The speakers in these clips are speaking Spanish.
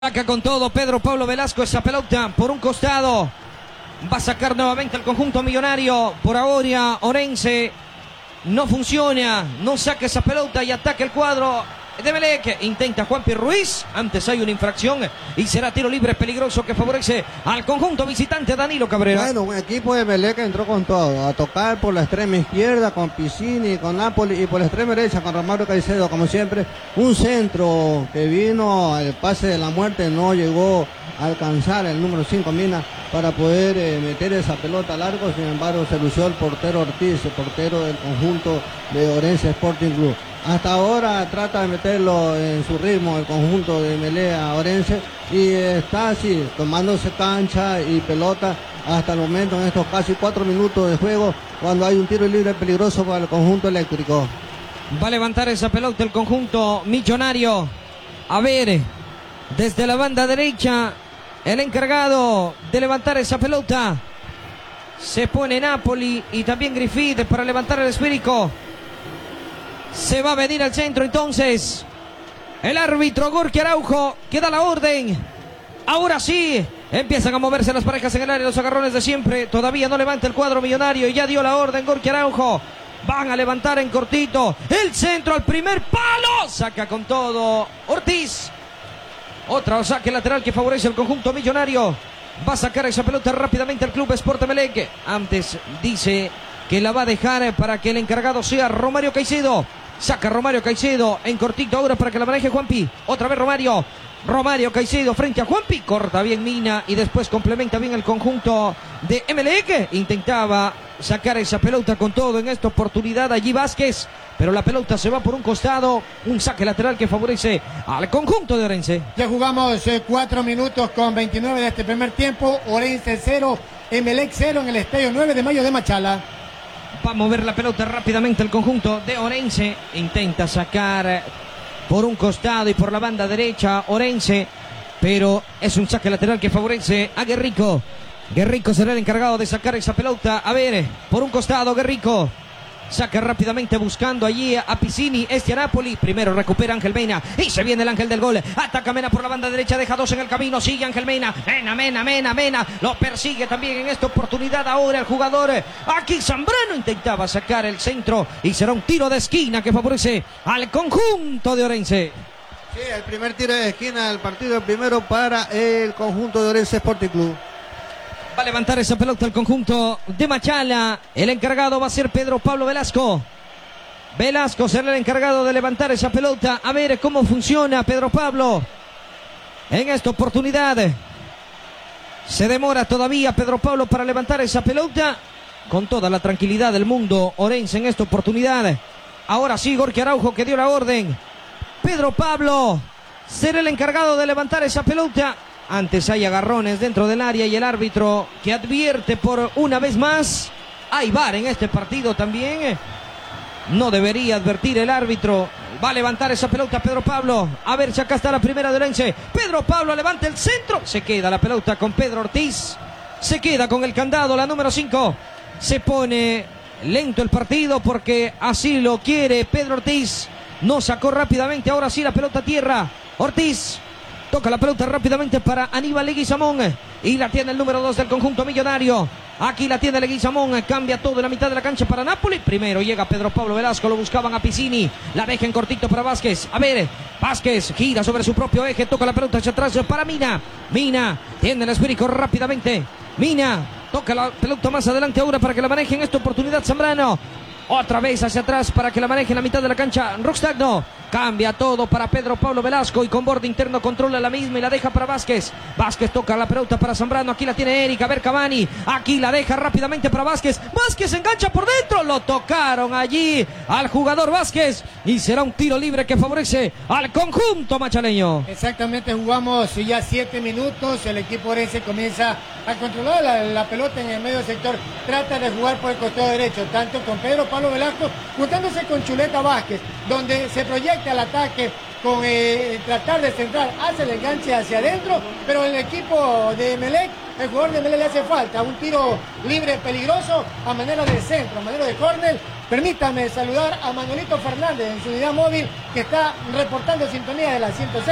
Saca con todo Pedro Pablo Velasco esa pelota por un costado. Va a sacar nuevamente el conjunto millonario. Por ahora Orense no funciona. No saca esa pelota y ataca el cuadro de Emelec. Intenta Juanpi Ruiz. Antes hay una infracción y será tiro libre peligroso que favorece al conjunto visitante Danilo Cabrera. Bueno, un equipo de Emelec entró con todo. A tocar por la extrema izquierda con Piscini, con Napoli, y por la extrema derecha con Romario Caicedo, como siempre. Un centro que vino al pase de la muerte, no llegó a alcanzar el número 5 Mina para poder meter esa pelota largo. Sin embargo, se lució el portero Ortiz, el portero del conjunto de Orense Sporting Club. Hasta ahora trata de meterlo en su ritmo el conjunto de Emelec a Orense y está así, tomándose cancha y pelota hasta el momento en estos casi 4 minutos de juego, cuando hay un tiro libre peligroso para el conjunto eléctrico. Va a levantar esa pelota el conjunto millonario. A ver, desde la banda derecha, el encargado de levantar esa pelota. Se pone Napoli y también Griffith para levantar el esférico. Se va a venir al centro entonces. El árbitro Gorky Araujo que da la orden. Ahora sí, empiezan a moverse las parejas en el área, los agarrones de siempre. Todavía no levanta el cuadro millonario y ya dio la orden Gorky Araujo. Van a levantar en cortito. El centro al primer palo. Saca con todo Ortiz. Otra saque lateral que favorece al conjunto millonario. Va a sacar esa pelota rápidamente el Club Sport Emelec. Antes dice que la va a dejar para que el encargado sea Romario Caicedo. Saca Romario Caicedo en cortito ahora para que la maneje Juanpi. Otra vez Romario Caicedo frente a Juanpi. Corta bien Mina y después complementa bien el conjunto de Emelec. Intentaba sacar esa pelota con todo en esta oportunidad allí Vázquez. Pero la pelota se va por un costado. Un saque lateral que favorece al conjunto de Orense. Ya jugamos 4 minutos con 29 de este primer tiempo. Orense 0, Emelec 0 en el estadio 9 de mayo de Machala. Va a mover la pelota rápidamente el conjunto de Orense. Intenta sacar por un costado y por la banda derecha Orense. Pero es un saque lateral que favorece a Guerrico. Guerrico será el encargado de sacar esa pelota. A ver, por un costado Guerrico. Saca rápidamente buscando allí a Piscini, a Napoli. Primero recupera Ángel Mena y se viene el ángel del gol. Ataca Mena por la banda derecha, deja 2 en el camino. Sigue Ángel Mena. Mena. Lo persigue también en esta oportunidad ahora el jugador. Aquí Zambrano intentaba sacar el centro y será un tiro de esquina que favorece al conjunto de Orense. Sí, el primer tiro de esquina del partido, el primero para el conjunto de Orense Sporting Club. Va a levantar esa pelota el conjunto de Machala. El encargado va a ser Pedro Pablo Velasco. Velasco será el encargado de levantar esa pelota. A ver cómo funciona Pedro Pablo en esta oportunidad. Se demora todavía Pedro Pablo para levantar esa pelota. Con toda la tranquilidad del mundo Orense en esta oportunidad. Ahora sí, Gorky Araujo que dio la orden. Pedro Pablo será el encargado de levantar esa pelota. Antes hay agarrones dentro del área y el árbitro que advierte por una vez más. Hay VAR en este partido también. No debería advertir el árbitro. Va a levantar esa pelota Pedro Pablo. A ver si acá está la primera de Orense. Pedro Pablo levanta el centro. Se queda la pelota con Pedro Ortiz. Se queda con el candado la número 5. Se pone lento el partido porque así lo quiere Pedro Ortiz. No sacó rápidamente. Ahora sí la pelota a tierra. Ortiz. Toca la pelota rápidamente para Aníbal Leguizamón. Y la tiene el número 2 del conjunto millonario. Aquí la tiene Leguizamón. Cambia todo en la mitad de la cancha para Napoli. Primero llega Pedro Pablo Velasco. Lo buscaban a Piscini. La deja en cortito para Vázquez. A ver, Vázquez gira sobre su propio eje. Toca la pelota hacia atrás para Mina. Mina tiene el esférico rápidamente. Mina toca la pelota más adelante ahora para que la maneje en esta oportunidad Zambrano. Otra vez hacia atrás para que la maneje en la mitad de la cancha Roxtagno. Cambia todo para Pedro Pablo Velasco y con borde interno controla la misma y la deja para Vázquez. Vázquez toca la pelota para Zambrano. Aquí la tiene Eric. A ver Cavani. Aquí la deja rápidamente para Vázquez. Vázquez engancha por dentro. Lo tocaron allí al jugador Vázquez. Y será un tiro libre que favorece al conjunto machaleño. Exactamente, jugamos ya 7 minutos. El equipo Orense comienza a controlar la pelota en el medio sector. Trata de jugar por el costado derecho. Tanto con Pedro Pablo Velasco juntándose con Chuleta Vázquez. Donde se proyecta al ataque con tratar de centrar, hace el enganche hacia adentro, pero el equipo de Emelec, el jugador de Emelec le hace falta un tiro libre peligroso a manera de centro, a manera de córner. Permítame saludar a Manuelito Fernández en su unidad móvil que está reportando sintonía de la 106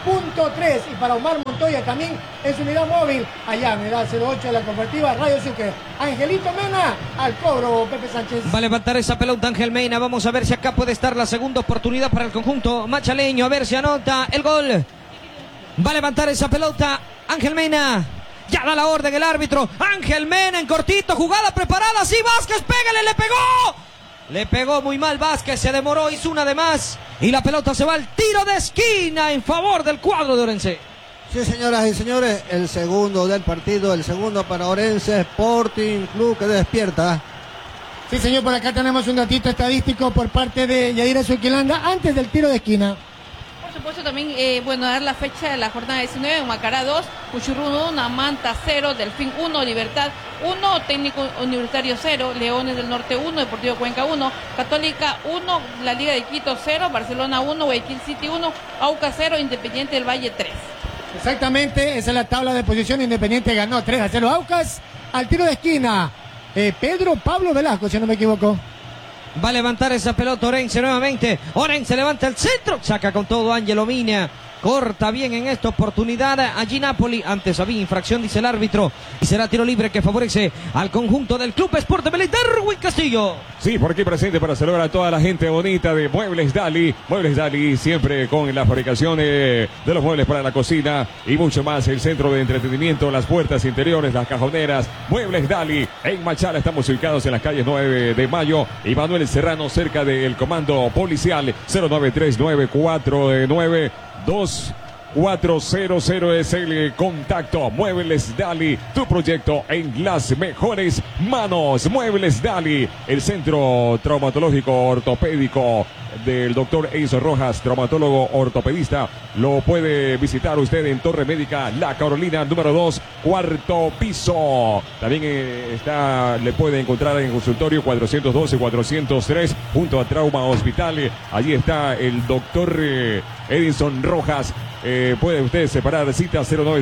Y para Omar Montoya también en su unidad móvil, allá en unidad 08 de la cooperativa Radio Sucre. Angelito Mena al cobro, Pepe Sánchez. Va a levantar esa pelota Ángel Mena. Vamos a ver si acá puede estar la segunda oportunidad para el conjunto machaleño. A ver si anota el gol. Va a levantar esa pelota Ángel Mena. Ya da la orden el árbitro. Ángel Mena en cortito, jugada preparada. Sí, Vázquez, pégale, le pegó. Le pegó muy mal Vázquez, se demoró, hizo una de más. Y la pelota se va al tiro de esquina en favor del cuadro de Orense. Sí, señoras y señores, el segundo del partido, el segundo para Orense Sporting Club, que despierta. Sí, señor, por acá tenemos un datito estadístico por parte de Yadira Zuquilanda antes del tiro de esquina. Por supuesto también, dar la fecha de la jornada 19, Macará 2, Cuchurrún 1, Manta 0, Delfín 1, Libertad 1, Técnico Universitario 0, Leones del Norte 1, Deportivo Cuenca 1, Católica 1, la Liga de Quito 0, Barcelona 1, Guayaquil City 1, Aucas 0, Independiente del Valle 3. Exactamente, esa es la tabla de posición. Independiente ganó 3-0 Aucas. Al tiro de esquina, Pedro Pablo Velasco, si no me equivoco. Va a levantar esa pelota Orense nuevamente. Orense levanta el centro. Saca con todo Ángelo Mina. Corta bien en esta oportunidad allí Napoli. Antes había infracción, dice el árbitro. Y será tiro libre que favorece al conjunto del Club Sport Militar Darwin Castillo. Sí, por aquí presente para saludar a toda la gente bonita de Muebles Dali. Muebles Dali siempre con la fabricación de los muebles para la cocina y mucho más. El centro de entretenimiento, las puertas interiores, las cajoneras. Muebles Dali en Machala. Estamos ubicados en las calles 9 de Mayo y Manuel Serrano, cerca del comando policial. 093949 2400 es el contacto. Muebles Dali, tu proyecto en las mejores manos. Muebles Dali, el centro traumatológico ortopédico del doctor Enzo Rojas, traumatólogo ortopedista. Lo puede visitar usted en Torre Médica La Carolina, número 2, cuarto piso. También le puede encontrar en consultorio 412 403 junto a Trauma Hospital. Allí está el doctor Edison Rojas. Puede usted separar cita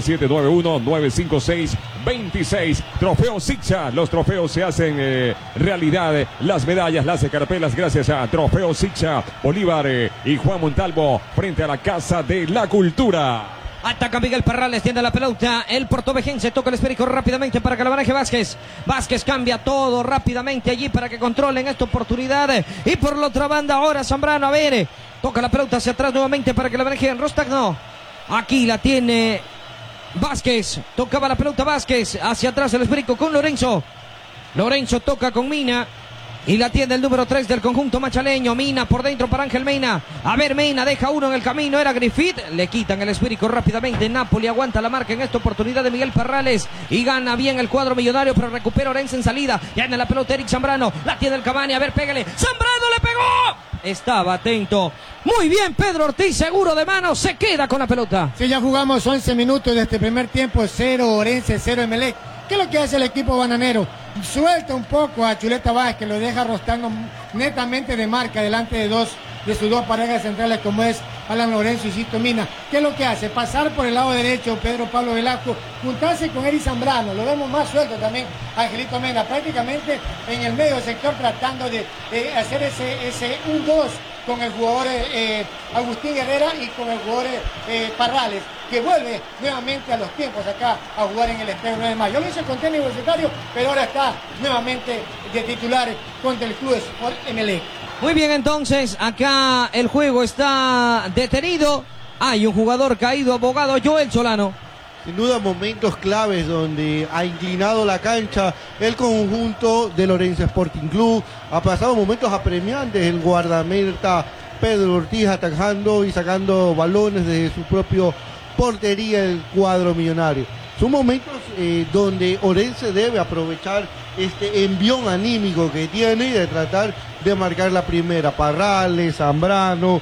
09791-956-26. Trofeo Sicha. Los trofeos se hacen realidad. Las medallas, las escarpelas, gracias a Trofeo Sicha. Bolívar y Juan Montalvo frente a la Casa de la Cultura. Ataca Miguel Parrales, tiende la pelota. El portovejense toca el esférico rápidamente para que la maneje Vázquez. Vázquez cambia todo rápidamente allí para que controlen esta oportunidad. Y por la otra banda ahora Zambrano, a ver. Toca la pelota hacia atrás nuevamente para que la maneje Rostagno. Aquí la tiene Vázquez. Tocaba la pelota Vázquez. Hacia atrás el esférico con Lorenzo. Lorenzo toca con Mina. Y la tiene el número 3 del conjunto machaleño. Mina por dentro para Ángel Mena. A ver, Mena deja uno en el camino. Era Griffith. Le quitan el esférico rápidamente. Napoli aguanta la marca en esta oportunidad de Miguel Parrales. Y gana bien el cuadro millonario. Pero recupera Orense en salida. Ya en la pelota Eric Zambrano. La tiene el Cavani. A ver, pégale. ¡Zambrano le pegó! Estaba atento. Muy bien, Pedro Ortiz. Seguro de mano. Se queda con la pelota. Sí, ya jugamos 11 minutos de este primer tiempo. 0 Orense, 0 Emelec. ¿Qué es lo que hace el equipo bananero? Suelta un poco a Chuleta Vázquez, lo deja rostando netamente de marca delante de sus dos parejas centrales como es Alan Lorenzo y Cito Mina. ¿Qué es lo que hace? Pasar por el lado derecho Pedro Pablo Velasco, juntarse con Eric Zambrano, lo vemos más suelto también Angelito Mena, prácticamente en el medio del sector tratando de hacer ese 1-2 con el jugador Agustín Herrera y con el jugador Parrales, que vuelve nuevamente a los tiempos acá a jugar en el Estadio 9 de Mayo. Lo hizo con Tenis Universitario, pero ahora está nuevamente de titular contra el Club Sport Emelec. Muy bien, entonces, acá el juego está detenido. Hay un jugador caído, abogado Joel Solano. Sin duda momentos claves donde ha inclinado la cancha el conjunto del Orense Sporting Club. Ha pasado momentos apremiantes el guardameta Pedro Ortiz atajando y sacando balones desde su propio portería el cuadro millonario. Son momentos donde Orense debe aprovechar este envión anímico que tiene y de tratar de marcar la primera. Parrales, Zambrano,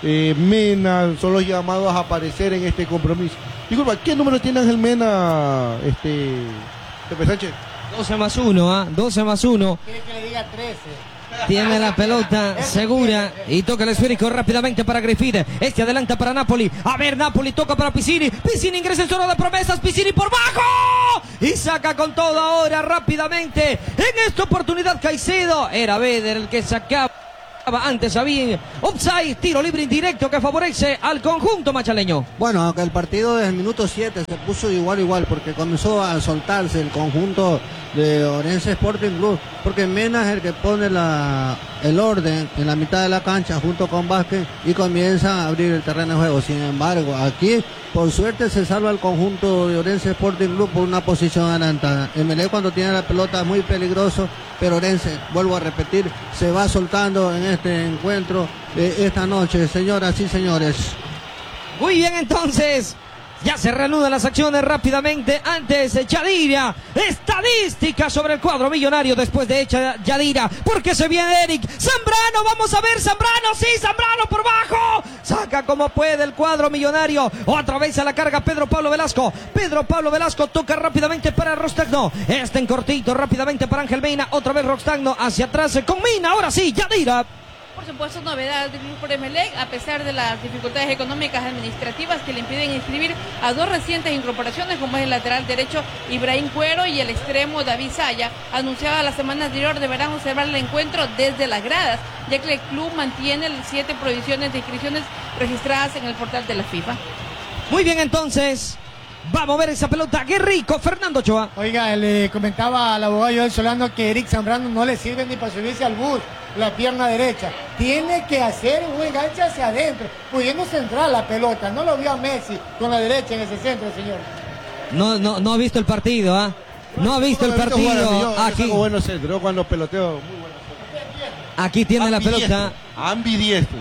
Mena son los llamados a aparecer en este compromiso. Disculpa, ¿qué número tiene Ángel Mena, Pepe Sánchez? 12 más 1, 12 más 1. Quiere que le diga 13. Tiene la pelota segura y toca el esférico rápidamente para Griffith. Este adelanta para Napoli. A ver, Napoli toca para Piscini. Piscini ingresa en zona de promesas. Piscini por bajo. Y saca con todo ahora rápidamente. En esta oportunidad Caicedo. Era Beder el que sacaba. Antes había offside, tiro libre indirecto que favorece al conjunto machaleño. Bueno, aunque el partido desde el minuto 7 se puso igual, porque comenzó a soltarse el conjunto de Orense Sporting Club, porque Mena es el que pone el orden en la mitad de la cancha junto con Vázquez y comienza a abrir el terreno de juego. Sin embargo, aquí por suerte se salva el conjunto de Orense Sporting Club por una posición adelantada. Emelec cuando tiene la pelota es muy peligroso, pero Orense, vuelvo a repetir, se va soltando en este encuentro de esta noche, señoras y señores. Muy bien, entonces ya se reanudan las acciones rápidamente. Antes Yadira, estadística sobre el cuadro millonario después de hecha Yadira, porque se viene Eric Zambrano. Vamos a ver, Zambrano, sí, Zambrano por bajo, saca como puede el cuadro millonario. Otra vez a la carga Pedro Pablo Velasco. Pedro Pablo Velasco toca rápidamente para Rostagno, este en cortito rápidamente para Ángel Mena. Otra vez Rostagno hacia atrás con Mina. Ahora sí, Yadira. Por supuesto, novedad del grupo Emelec, a pesar de las dificultades económicas administrativas que le impiden inscribir a dos recientes incorporaciones, como es el lateral derecho Ibrahim Cuero y el extremo David Saya. Anunciaba la semana anterior, deberán observar el encuentro desde las gradas, ya que el club mantiene 7 prohibiciones de inscripciones registradas en el portal de la FIFA. Muy bien, entonces vamos a ver esa pelota. ¡Qué rico! Fernando Ochoa. Oiga, le comentaba al abogado Joel Solano que Eric Zambrano no le sirve ni para subirse al bus, la pierna derecha. Tiene que hacer un enganche hacia adentro, pudiendo centrar la pelota. No lo vio a Messi con la derecha en ese centro, señor. No ha visto el partido, ¿ah? No ha visto el partido. Aquí, buenos centros, yo cuando peloteo, muy buenos centros. Aquí tiene la pelota. Ambidiestro.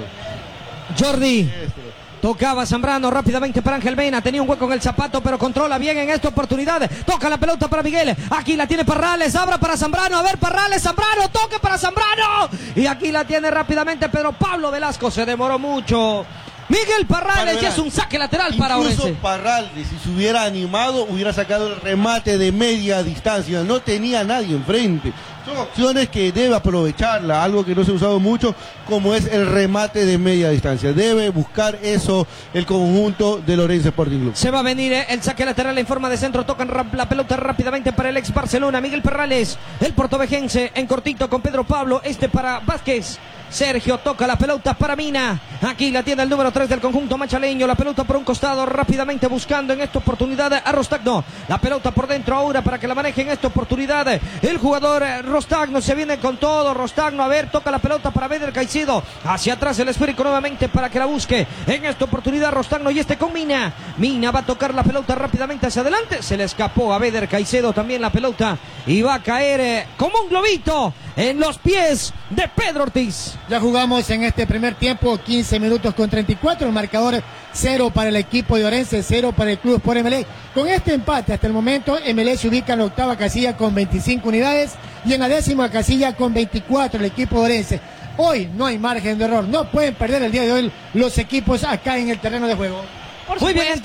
Jordi. Tocaba Zambrano rápidamente para Ángel Mena. Tenía un hueco en el zapato, pero controla bien en esta oportunidad. Toca la pelota para Miguel. Aquí la tiene Parrales. Abra para Zambrano. A ver, Parrales, Zambrano. Toque para Zambrano. Y aquí la tiene rápidamente Pedro Pablo Velasco. Se demoró mucho. Miguel Parrales, y es un saque lateral para Orense. Incluso Parrales, si se hubiera animado, hubiera sacado el remate de media distancia. No tenía nadie enfrente. Son opciones que debe aprovecharla, algo que no se ha usado mucho, como es el remate de media distancia. Debe buscar eso el conjunto del Orense Sporting Club. Se va a venir el saque lateral en forma de centro. Tocan la pelota rápidamente para el ex Barcelona, Miguel Parrales, el portovejense, en cortito con Pedro Pablo. Este para Vázquez. Sergio toca la pelota para Mina. Aquí la tiene el número 3 del conjunto machaleño. La pelota por un costado, rápidamente buscando en esta oportunidad a Rostagno. La pelota por dentro ahora para que la maneje en esta oportunidad el jugador Rostagno. Se viene con todo Rostagno. A ver, toca la pelota para Beder Caicedo. Hacia atrás el esférico nuevamente para que la busque en esta oportunidad Rostagno, y este con Mina. Mina va a tocar la pelota rápidamente hacia adelante. Se le escapó a Beder Caicedo también la pelota y va a caer como un globito en los pies de Pedro Ortiz. Ya jugamos en este primer tiempo 15 minutos con 34, el marcador 0 para el equipo de Orense, 0 para el Club Sport Emelec. Con este empate hasta el momento, Emelec se ubica en la octava casilla con 25 unidades y en la décima casilla con 24 el equipo de Orense. Hoy no hay margen de error, no pueden perder el día de hoy los equipos acá en el terreno de juego. Muy bien,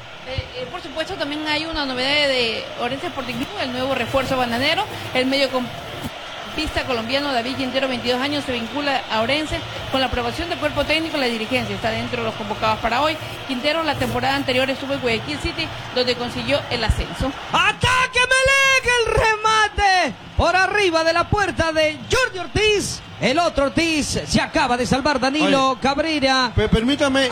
por supuesto, también hay una novedad de Orense Sporting Club, el nuevo refuerzo bananero, el medio pista colombiano David Quintero, 22 años, se vincula a Orense con la aprobación del cuerpo técnico y la dirigencia. Está dentro de los convocados para hoy. Quintero la temporada anterior estuvo en Guayaquil City, donde consiguió el ascenso. ¡Ataque Emelec! El remate por arriba de la puerta de Jordi Ortiz. El otro Ortiz se acaba de salvar, Danilo Cabrera. Permítame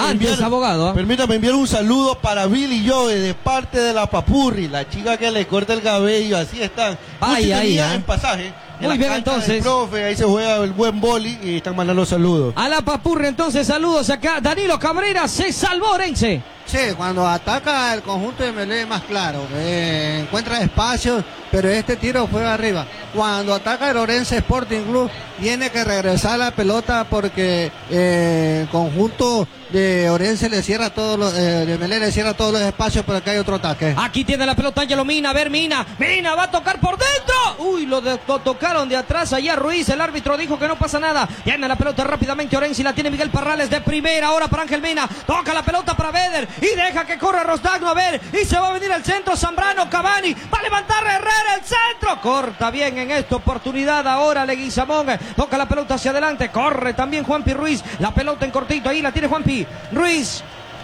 enviar un saludo para Billy Joe de parte de la Papurri, la chica que le corta el cabello. Así están. En pasaje. Muy bien, entonces. Profe, ahí se juega el buen boli y están mandando saludos. A la Papurri, entonces, saludos acá. Danilo Cabrera, se salvó Orense. Sí, cuando ataca el conjunto de Emelec más claro, encuentra espacios, pero este tiro fue arriba. Cuando ataca el Orense Sporting Club, tiene que regresar la pelota porque el conjunto de Orense le cierra todos los, de Emelec le cierra todos los espacios, pero acá hay otro ataque. Aquí tiene la pelota Ángelo Mina, a ver Mina va a tocar por dentro. Uy, lo tocaron de atrás allá Ruiz, el árbitro dijo que no pasa nada. Tiene la pelota rápidamente Orense y la tiene Miguel Parrales de primera, ahora para Ángel Mina, toca la pelota para Beder y deja que corra Rostagno, a ver, y se va a venir el centro, Zambrano, Cavani, va a levantar Herrera, el centro, corta bien en esta oportunidad ahora Leguizamón, toca la pelota hacia adelante, corre también Juanpi Ruiz, la pelota en cortito, ahí la tiene Juanpi Ruiz.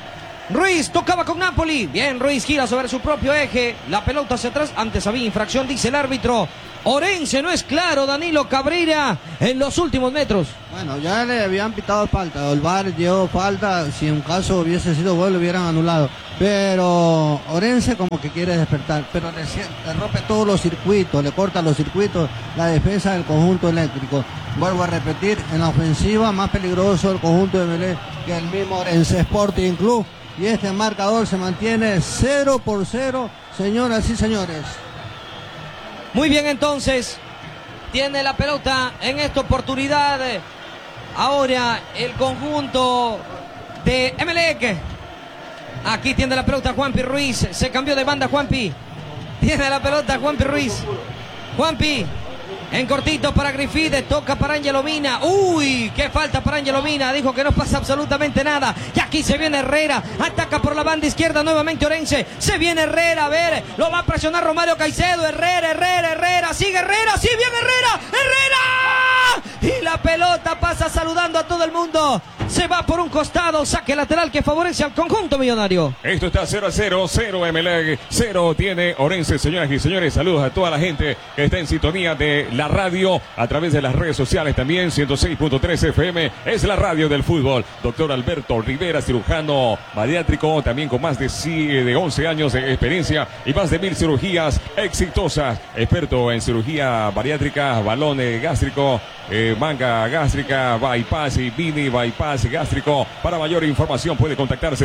Ruiz tocaba con Napoli. Bien, Ruiz gira sobre su propio eje. La pelota hacia atrás. Antes había infracción, dice el árbitro. Orense no es claro, Danilo Cabrera, en los últimos metros. Bueno, ya le habían pitado falta. El VAR dio falta. Si en caso hubiese sido gol, lo hubieran anulado. Pero Orense como que quiere despertar. Pero le rompe todos los circuitos, le corta los circuitos. La defensa del conjunto eléctrico. Vuelvo a repetir, en la ofensiva más peligroso el conjunto de Melé que el mismo Orense Sporting Club. Y este marcador se mantiene 0-0, señoras y señores. Muy bien, entonces, tiene la pelota en esta oportunidad. Ahora el conjunto de Emelec. Aquí tiene la pelota Juanpi Ruiz. Se cambió de banda Juanpi. Tiene la pelota Juanpi Ruiz. Juanpi en cortito para Grifide. Toca para Ángelo Mina. Uy, qué falta para Ángelo Mina. Dijo que no pasa absolutamente nada. Y aquí se viene Herrera. Ataca por la banda izquierda nuevamente Orense. Se viene Herrera. A ver, lo va a presionar Romario Caicedo. Herrera. Sigue Herrera. Sí, bien Herrera. Y la pelota pasa saludando a todo el mundo. Se va por un costado, saque lateral que favorece al conjunto millonario. Esto está 0-0, 0 Emelec, 0 tiene Orense, señoras y señores. Saludos a toda la gente que está en sintonía de la radio, a través de las redes sociales también. 106.3 FM es la radio del fútbol. Doctor Alberto Rivera, cirujano bariátrico, también con más de 11 años de experiencia y más de 1000 cirugías exitosas. Experto en cirugía bariátrica, balón gástrico, manga gástrica, bypass y mini bypass gástrico. Para mayor información puede contactarse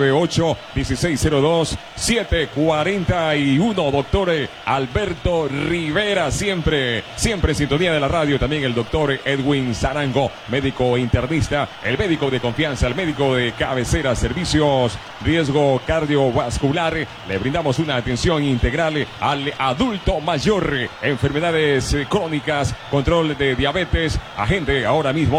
098-1602-741. Doctor Alberto Rivera, siempre en sintonía de la radio. También el doctor Edwin Zarango, médico internista, el médico de confianza, el médico de cabecera, servicios, riesgo cardiovascular. Le brindamos una atención integral al adulto mayor, enfermedades crónicas, control de diabetes. Agente ahora mismo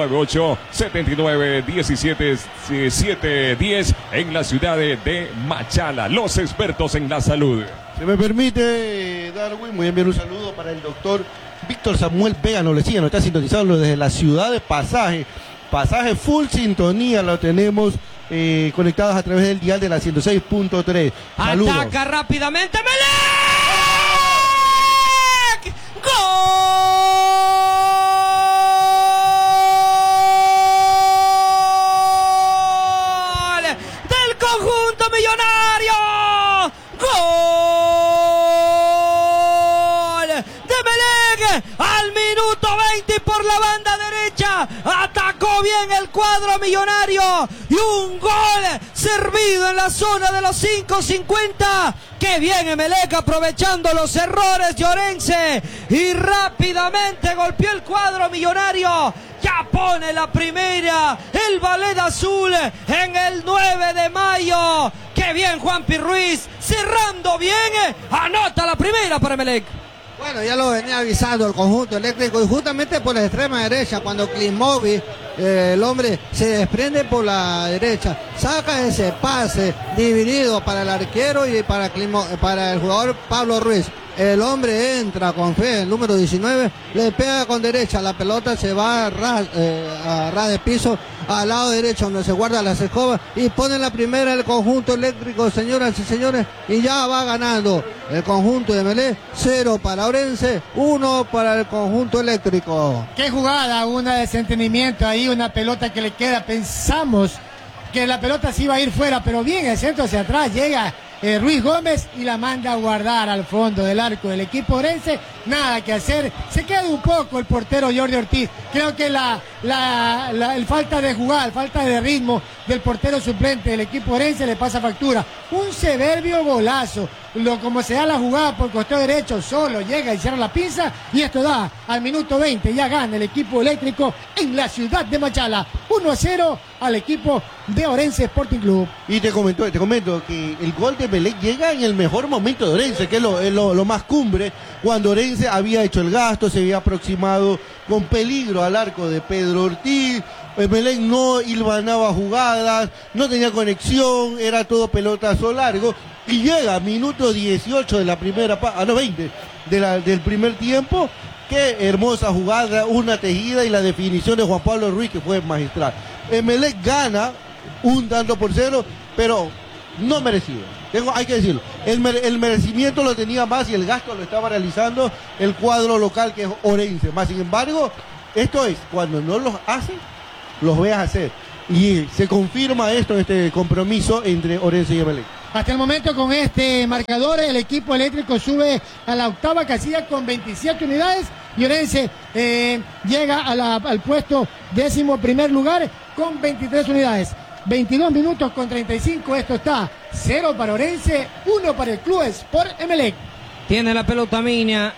098-79-17-710 en la ciudad de Machala. Los expertos en la salud. Se me permite, Darwin, voy a enviar un saludo para el doctor Víctor Samuel Vega Nolecilla, nos está sintonizando desde la ciudad de Pasaje full sintonía, lo tenemos conectados a través del dial de la 106.3. Saludos. Ataca rápidamente Emelec. ¡Gol! Conjunto millonario. Gol de Emelec al minuto 20 por la banda derecha. Atacó bien el cuadro millonario y un gol servido en la zona de los 5.50. Qué bien Emelec, aprovechando los errores de Orense y rápidamente golpeó el cuadro millonario. Ya pone la primera el ballet azul en el 9 de mayo. Qué bien Juanpi Ruiz, cerrando bien, anota la primera para Emelec. Bueno, ya lo venía avisando el conjunto eléctrico y justamente por la extrema derecha, cuando Klimovic, el hombre, se desprende por la derecha, saca ese pase dividido para el arquero y para el jugador Pablo Ruiz. El hombre entra con fe, el número 19, le pega con derecha, la pelota se va a ras de piso al lado derecho donde se guardan las escobas y pone la primera el conjunto eléctrico, señoras y señores, y ya va ganando el conjunto de Emelec, 0 para Orense, 1 para el conjunto eléctrico. Qué jugada, una de desentenimiento ahí, una pelota que le queda, pensamos que la pelota sí iba a ir fuera, pero bien el centro hacia atrás, llega Ruiz Gómez y la manda a guardar al fondo del arco del equipo orense. Nada que hacer, se queda un poco el portero Jordi Ortiz. Creo que el falta de jugar, falta de ritmo del portero suplente del equipo orense le pasa factura. Un soberbio golazo, como se da la jugada por costado derecho, solo llega y cierra la pinza, y esto da al minuto 20, ya gana el equipo eléctrico en la ciudad de Machala, 1-0 al equipo de Orense Sporting Club. Y te comento que el gol de Emelec llega en el mejor momento de Orense, que es lo más cumbre, cuando Orense había hecho el gasto, se había aproximado con peligro al arco de Pedro Ortiz. Emelec no hilvanaba jugadas, no tenía conexión, era todo pelotazo largo, y llega minuto 18 de la primera 20 del primer tiempo. Qué hermosa jugada, una tejida y la definición de Juan Pablo Ruiz, que fue magistral. Emelec gana 1-0 pero no merecido. Hay que decirlo, el merecimiento lo tenía más y el gasto lo estaba realizando el cuadro local, que es Orense. Más sin embargo, esto es, cuando no los hacen, los veas hacer. Y se confirma esto, este compromiso entre Orense y Emelec. Hasta el momento, con este marcador, el equipo eléctrico sube a la octava casilla con 27 unidades y Orense llega al puesto 11º lugar con 23 unidades. 22 minutos con 35, esto está 0 para Orense, 1 para el Club Sport Emelec. Tiene la pelota Mina,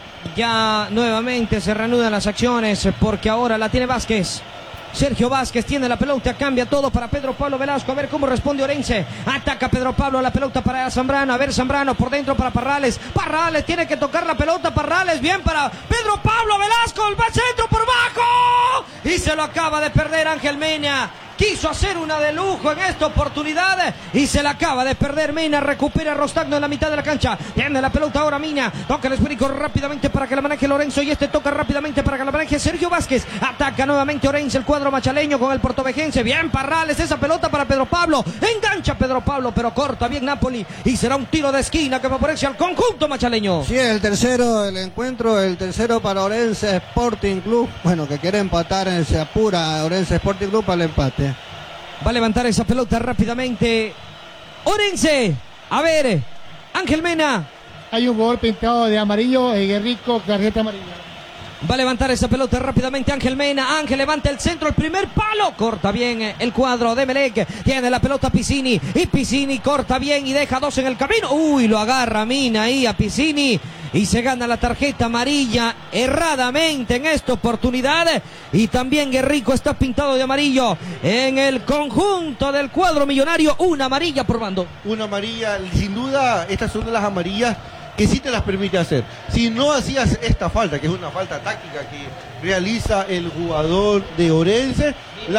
ya nuevamente se reanudan las acciones porque ahora la tiene Vázquez. Sergio Vázquez tiene la pelota, cambia todo para Pedro Pablo Velasco, a ver cómo responde Orense. Ataca Pedro Pablo, la pelota para Zambrano, a ver Zambrano por dentro para Parrales. Parrales tiene que tocar la pelota, Parrales, bien para Pedro Pablo Velasco, el centro por bajo. Y se lo acaba de perder Ángel Mena. Quiso hacer una de lujo en esta oportunidad y se la acaba de perder. Mina recupera Rostagno en la mitad de la cancha. Tiene la pelota ahora Mina. Toca el esférico rápidamente para que la maneje Lorenzo y este toca rápidamente para que la maneje Sergio Vázquez. Ataca nuevamente Orense, el cuadro machaleño con el portovejense. Bien Parrales, esa pelota para Pedro Pablo. Engancha Pedro Pablo, pero corta bien Napoli y será un tiro de esquina que favorece al conjunto machaleño. Sí, el tercero del encuentro, el tercero para Orense Sporting Club. Bueno, que quiere empatar, se apura Orense Sporting Club para el empate. Va a levantar esa pelota rápidamente Orense. A ver, Ángel Mena. Hay un jugador pintado de amarillo, Guerrico, tarjeta amarilla. Va a levantar esa pelota rápidamente Ángel Mena. Ángel levanta el centro, el primer palo. Corta bien el cuadro de Emelec. Tiene la pelota Piscini. Y Piscini corta bien y deja dos en el camino. Uy, lo agarra Mina ahí a Piscini. Y se gana la tarjeta amarilla erradamente en esta oportunidad. Y también Guerrico está pintado de amarillo en el conjunto del cuadro millonario. Una amarilla por bando. Una amarilla, sin duda, estas son de las amarillas que sí te las permite hacer. Si no hacías esta falta, que es una falta táctica que realiza el jugador de Orense,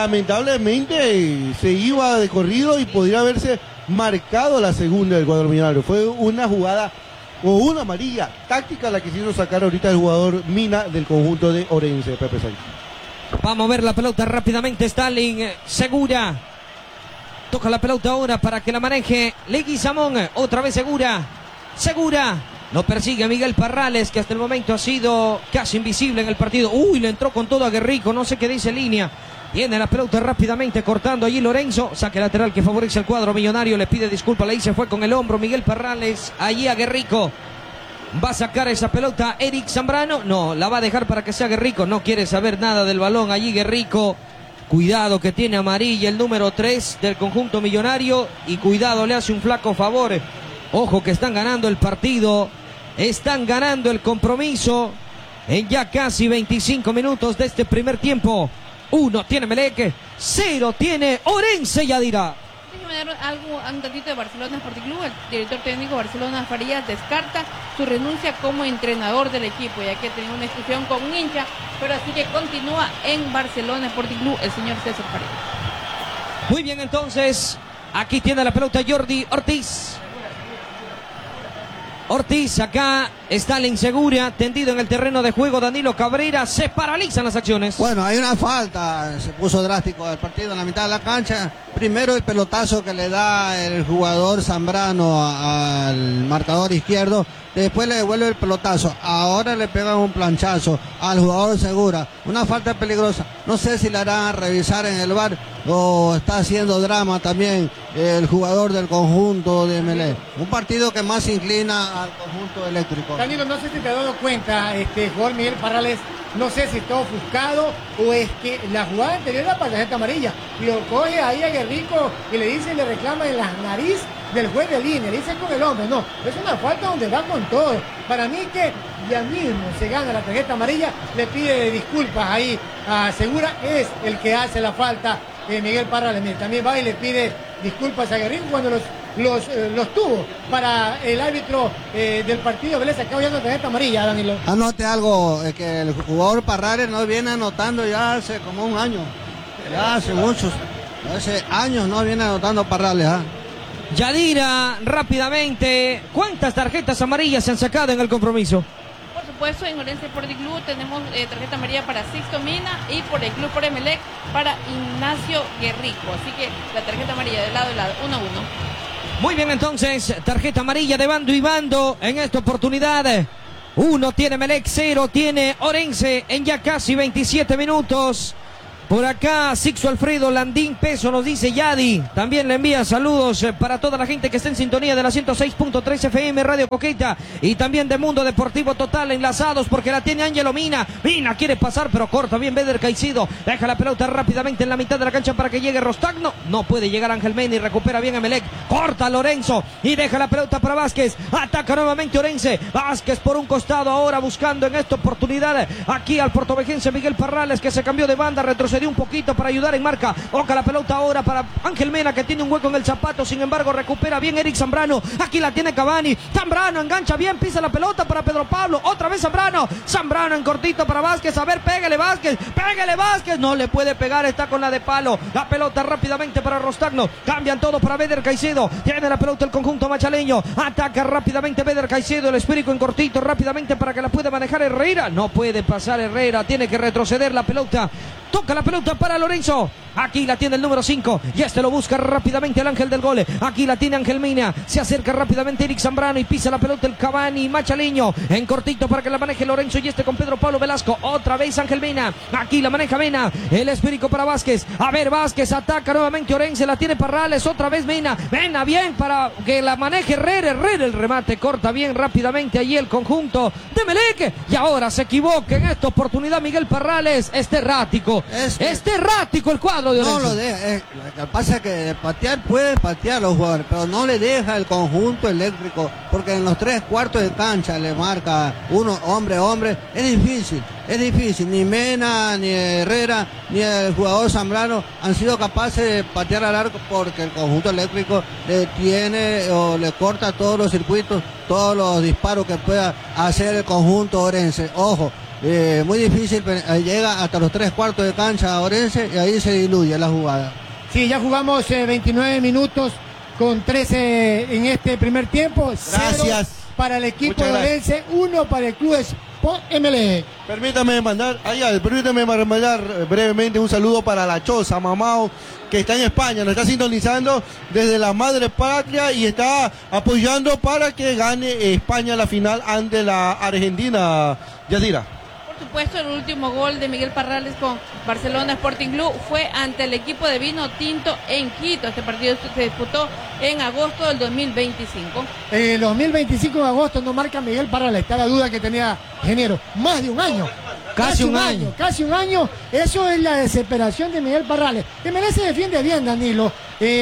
lamentablemente se iba de corrido y podría haberse marcado la segunda del cuadro millonario. Fue una jugada o una amarilla táctica la que quiso sacar ahorita el jugador Mina del conjunto de Orense, Pepe Sainz. Vamos a ver la pelota rápidamente. Stalin, Segura. Toca la pelota ahora para que la maneje Leguizamón. Otra vez Segura. Lo persigue Miguel Parrales, que hasta el momento ha sido casi invisible en el partido. Uy, le entró con todo a Guerrico. No sé qué dice línea. Tiene la pelota rápidamente cortando allí Lorenzo. Saque lateral que favorece al cuadro millonario. Le pide disculpas. Ahí se fue con el hombro Miguel Parrales. Allí a Guerrico. Va a sacar esa pelota Eric Zambrano. No, la va a dejar para que sea Guerrico. No quiere saber nada del balón allí Guerrico. Cuidado que tiene amarilla el número 3 del conjunto millonario. Y cuidado, le hace un flaco favor. Ojo que están ganando el partido. Están ganando el compromiso. En ya casi 25 minutos de este primer tiempo. 1 tiene Emelec, 0 tiene Orense Yadira. Déjeme dar un datito de Barcelona Sporting Club. El director técnico Barcelona Farías descarta su renuncia como entrenador del equipo, ya que tenía una discusión con un hincha, pero así que continúa en Barcelona Sporting Club el señor César Farías. Muy bien, entonces, aquí tiene la pelota Jordi Ortiz, acá está la insegura, tendido en el terreno de juego Danilo Cabrera, se paralizan las acciones. Bueno, hay una falta, se puso drástico el partido en la mitad de la cancha. Primero el pelotazo que le da el jugador Zambrano al marcador izquierdo, después le devuelve el pelotazo, ahora le pegan un planchazo al jugador Segura, una falta peligrosa. No sé si la harán revisar en el VAR o está haciendo drama también el jugador del conjunto de Emelec. Un partido que más se inclina al conjunto eléctrico. Danilo, no sé si te has dado cuenta, jugador Miguel Parrales, no sé si está ofuscado o es que la jugada anterior era para tarjeta amarilla. Lo coge ahí a Guerrico y le dice, le reclama en la nariz del juez de línea, le dice con el hombre. No, es una falta donde va con todo. Para mí que ya mismo se gana la tarjeta amarilla, le pide disculpas ahí a Segura, es el que hace la falta. Miguel Parrales también va y le pide disculpas a Guerrico cuando los tuvo para el árbitro del partido. Le sacó ya una tarjeta amarilla, Danilo. Anote algo, que el jugador Parrales no viene anotando ya hace como un año, ya hace años no viene anotando Parrales. Yadira, rápidamente, ¿cuántas tarjetas amarillas se han sacado en el compromiso? Por supuesto, en Orense Sporting Club tenemos tarjeta amarilla para Sixto Mina y por el club por Emelec para Ignacio Guerrico. Así que la tarjeta amarilla de lado y lado, 1-1. Muy bien, entonces, tarjeta amarilla de bando y bando en esta oportunidad. 1 tiene Emelec, 0 tiene Orense en ya casi 27 minutos. Por acá, Sixto Alfredo Landín Peso nos dice Yadi. También le envía saludos para toda la gente que está en sintonía de la 106.3 FM Radio Coqueta. Y también de Mundo Deportivo Total enlazados porque la tiene Ángelo Mina. Mina quiere pasar pero corta bien Beder Caicedo. Deja la pelota rápidamente en la mitad de la cancha para que llegue Rostagno. No puede llegar Ángel Mena y recupera bien Emelec. Corta Lorenzo y deja la pelota para Vázquez. Ataca nuevamente Orense. Vázquez por un costado ahora buscando en esta oportunidad aquí al portovejense Miguel Parrales que se cambió de banda, retrocedió un poquito para ayudar en marca. Oca la pelota ahora para Ángel Mena que tiene un hueco en el zapato, sin embargo recupera bien Eric Zambrano. Aquí la tiene Cavani. Zambrano engancha bien, pisa la pelota para Pedro Pablo. Otra vez Zambrano. Zambrano en cortito para Vázquez. A ver, pégale Vázquez. Pégale Vázquez. No le puede pegar, está con la de palo. La pelota rápidamente para Rostagno. Cambian todo para Beder Caicedo. Tiene la pelota el conjunto machaleño. Ataca rápidamente Beder Caicedo. El esférico en cortito rápidamente para que la pueda manejar Herrera. No puede pasar Herrera. Tiene que retroceder la pelota. Toca la pelota para Lorenzo. Aquí la tiene el número 5. Y este lo busca rápidamente el ángel del gol. Aquí la tiene Ángel Mina. Se acerca rápidamente Eric Zambrano y pisa la pelota el Cavani machaleño. En cortito para que la maneje Lorenzo y este con Pedro Pablo Velasco. Otra vez Ángel Mina. Aquí la maneja Mena. El esférico para Vázquez. A ver, Vázquez ataca nuevamente Orense. La tiene Parrales. Otra vez Mena. Mena bien para que la maneje Herrera. Herrera el remate. Corta bien rápidamente allí el conjunto de Emelec. Y ahora se equivoca en esta oportunidad Miguel Parrales. Es errático. Es errático el cuadro de Orense. No lo deja. Lo que pasa es que patear puede patear los jugadores, pero no le deja el conjunto eléctrico, porque en los 3/4 de cancha le marca uno, hombre. Es difícil. Ni Mena, ni Herrera, ni el jugador Zambrano han sido capaces de patear al arco porque el conjunto eléctrico le tiene o le corta todos los circuitos, todos los disparos que pueda hacer el conjunto orense. Ojo. Muy difícil, llega hasta los 3/4 de cancha Orense y ahí se diluye la jugada. Sí, ya jugamos 29 minutos con 13 en este primer tiempo. Gracias. 0 para el equipo de Orense, 1 para el club Sport Emelec. Permítame mandar brevemente un saludo para La Choza, Mamao, que está en España, nos está sintonizando desde la madre patria y está apoyando para que gane España la final ante la Argentina. Yadira. Por supuesto, el último gol de Miguel Parrales con Barcelona Sporting Club fue ante el equipo de Vino Tinto en Quito. Este partido se disputó en agosto del 2025. El 2025 de agosto no marca Miguel Parrales, está la duda que tenía Genero. Más de un año. Casi un año. Eso es la desesperación de Miguel Parrales. Emelec se defiende bien, Danilo.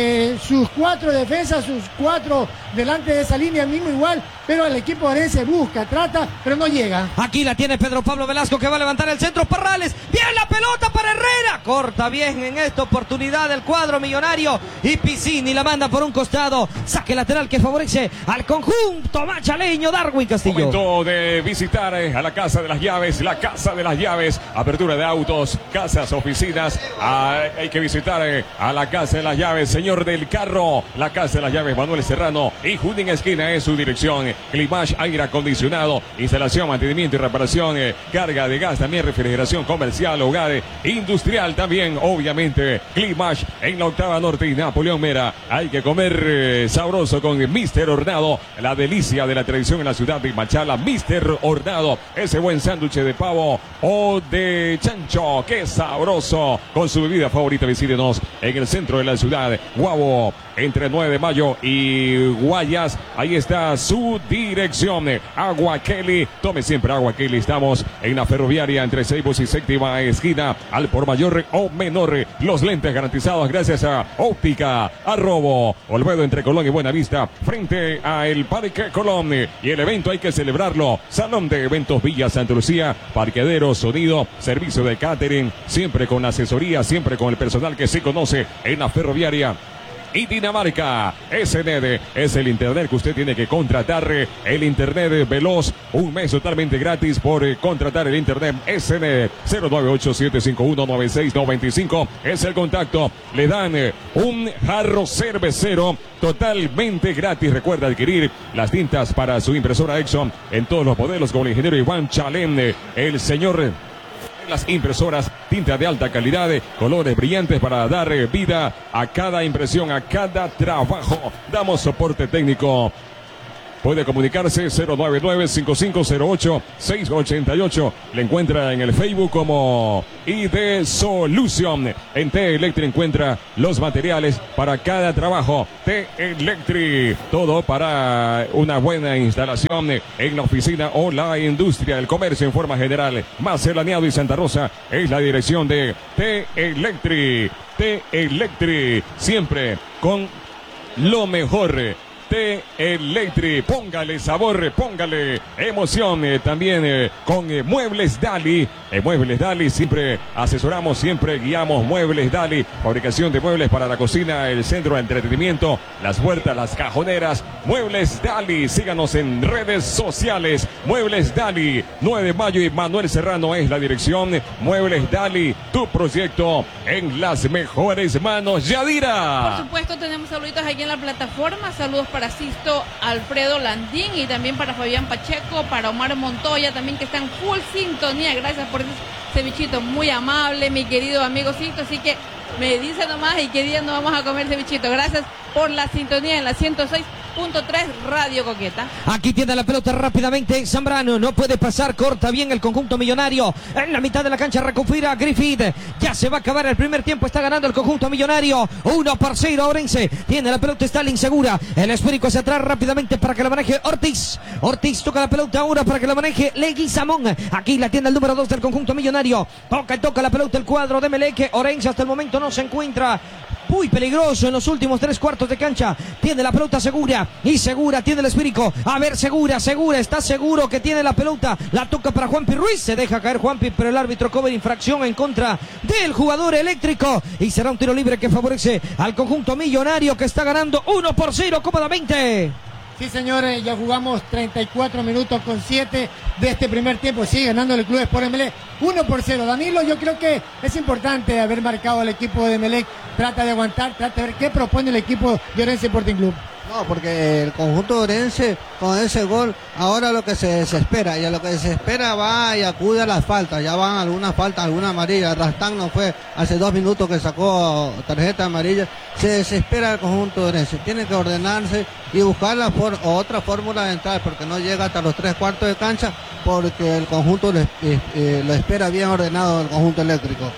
Sus 4 defensas, sus 4 delante de esa línea, mismo igual, pero el equipo orense busca, trata, pero no llega. Aquí la tiene Pedro Pablo Velasco que va a levantar el centro. Parrales, bien la pelota para Herrera. Corta bien en esta oportunidad el cuadro millonario y Piscini la manda por un costado. Saque lateral que favorece al conjunto machaleño. Darwin Castillo. Momento de visitar a la Casa de las Llaves, la Casa de las Llaves, apertura de autos, casas, oficinas. Hay que visitar a la Casa de las Llaves, señor del carro, la Casa de las Llaves, Manuel Serrano y Junín Esquina es su dirección. Climash, aire acondicionado, instalación, mantenimiento y reparación, carga de gas, también refrigeración comercial, hogar, industrial también, obviamente. Climash en la octava norte y Napoleón Mera. Hay que comer sabroso con Mr. Hornado, la delicia de la tradición en la ciudad de Machala. Mr. Hornado, ese buen sándwich de pavo o de chancho, qué sabroso, con su bebida favorita. Visítenos en el centro de la ciudad, Guabo, entre 9 de mayo y Guayas. Ahí está su dirección. Agua Kelly, tome siempre Agua Kelly. Estamos en la ferroviaria entre Seibos y séptima esquina, al por mayor o menor. Los lentes garantizados gracias a Óptica Arrobo, Olmedo entre Colón y Buenavista, frente a el Parque Colón. Y el evento hay que celebrarlo. Salón de Eventos Villa Santa Lucía, parquedero, sonido, servicio de catering, siempre con asesoría, siempre con el personal que se conoce en la ferroviaria. y Dinamarca. SNED es el internet que usted tiene que contratar, el internet veloz, un mes totalmente gratis por contratar el internet. SNED 098-751-9695 es el contacto. Le dan un jarro cervecero totalmente gratis. Recuerda adquirir las tintas para su impresora Exxon en todos los modelos con el ingeniero Iván Chalén, el señor de las impresoras, tinta de alta calidad, colores brillantes para dar vida a cada impresión, a cada trabajo. Damos soporte técnico. Puede comunicarse 099-5508-688. Le encuentra en el Facebook como ID Solution. En T-Electric encuentra los materiales para cada trabajo. T-Electric, todo para una buena instalación en la oficina o la industria, el comercio en forma general. Marcelaneado y Santa Rosa es la dirección de T-Electric. T-Electric, siempre con lo mejor. T-Electric, póngale sabor, póngale emoción, también con Muebles Dali. Muebles Dali, siempre asesoramos, siempre guiamos. Muebles Dali, fabricación de muebles para la cocina, el centro de entretenimiento, las puertas, las cajoneras. Muebles Dali, síganos en redes sociales. Muebles Dali, 9 de mayo y Manuel Serrano es la dirección. Muebles Dali, tu proyecto en las mejores manos. Yadira. Por supuesto, tenemos saluditos aquí en la plataforma. Saludos para Sisto Alfredo Landín y también para Fabián Pacheco, para Omar Montoya también, que están full sintonía. Gracias por ese cevichito muy amable, mi querido amigo Sisto. Así que me dice nomás y qué día nos vamos a comer cevichito. Gracias por la sintonía en la 106.3 Radio Coqueta. Aquí tiene la pelota rápidamente Zambrano, no puede pasar, corta bien el conjunto millonario. En la mitad de la cancha recupera Griffith. Ya se va a acabar el primer tiempo, está ganando el conjunto millonario. 1-0 Orense. Tiene la pelota, está insegura. El esférico hacia atrás rápidamente para que la maneje Ortiz. Ortiz toca la pelota ahora para que la maneje Leguizamón. Aquí la tiene el número 2 del conjunto millonario. Toca la pelota el cuadro de Meleque. Orense hasta el momento no se encuentra muy peligroso en los últimos 3/4 de cancha. Tiene la pelota Segura. Y Segura tiene el esférico. A ver, Segura, está seguro que tiene la pelota. La toca para Juanpi Ruiz. Se deja caer Juanpi, pero el árbitro cobra infracción en contra del jugador eléctrico. Y será un tiro libre que favorece al conjunto millonario, que está ganando 1-0 cómodamente. Sí, señores, ya jugamos 34 minutos con 7 de este primer tiempo. Sigue ganando el Club Sport Emelec 1-0. Danilo, yo creo que es importante haber marcado al equipo de Emelec. Trata de aguantar, trata de ver qué propone el equipo de Orense Sporting Club. No, porque el conjunto de Orense con ese gol, ahora lo que se desespera, y a lo que se desespera va y acude a las faltas. Ya van algunas faltas, alguna amarilla. Rastán no fue hace 2 minutos que sacó tarjeta amarilla. Se desespera el conjunto de Orense. Tiene que ordenarse y buscar otra fórmula de entrar, porque no llega hasta los 3/4 de cancha, porque el conjunto lo espera bien ordenado, el conjunto eléctrico.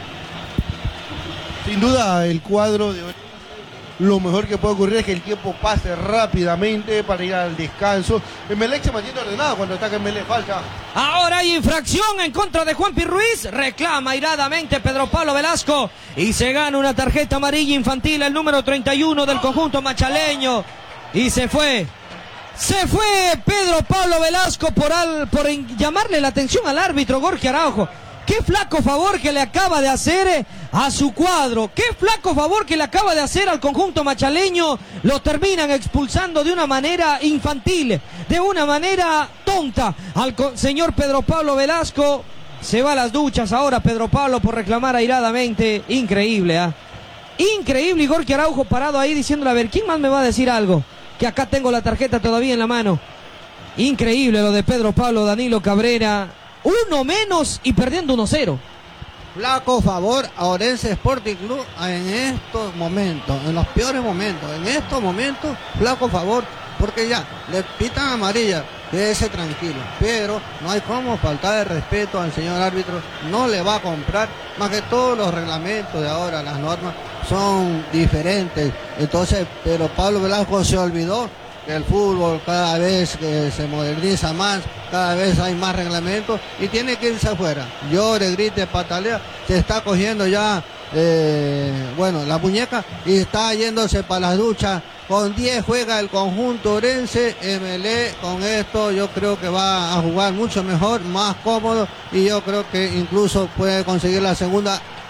Sin duda, el cuadro de Orense, lo mejor que puede ocurrir es que el tiempo pase rápidamente para ir al descanso. Emelec se mantiene ordenado cuando ataca Emelec, falta. Ahora hay infracción en contra de Juanpi Ruiz. Reclama iradamente Pedro Pablo Velasco y se gana una tarjeta amarilla infantil, el número 31 del conjunto machaleño. Y se fue Pedro Pablo Velasco por llamarle la atención al árbitro Jorge Araujo. Qué flaco favor que le acaba de hacer a su cuadro. Qué flaco favor que le acaba de hacer al conjunto machaleño. Lo terminan expulsando de una manera infantil, de una manera tonta al señor Pedro Pablo Velasco. Se va a las duchas ahora Pedro Pablo por reclamar airadamente. Increíble, ¿eh? Increíble. Y Jorge Araujo parado ahí diciéndole, a ver, ¿quién más me va a decir algo? Que acá tengo la tarjeta todavía en la mano. Increíble lo de Pedro Pablo, Danilo Cabrera. 1 menos y perdiendo 1-0. Flaco favor a Orense Sporting Club en estos momentos, en los peores momentos. En estos momentos, flaco favor, porque ya le pitan amarilla, quédese tranquilo. Pero no hay cómo faltar de respeto al señor árbitro, no le va a comprar. Más que todos los reglamentos de ahora, las normas son diferentes. Entonces, pero Pablo Velasco se olvidó que el fútbol cada vez que se moderniza más, cada vez hay más reglamentos y tiene que irse afuera. Llore, grite, patalea, se está cogiendo ya la muñeca y está yéndose para las duchas. Con 10 juega el conjunto Orense. Emelec con esto yo creo que va a jugar mucho mejor, más cómodo, y yo creo que incluso puede conseguir la segunda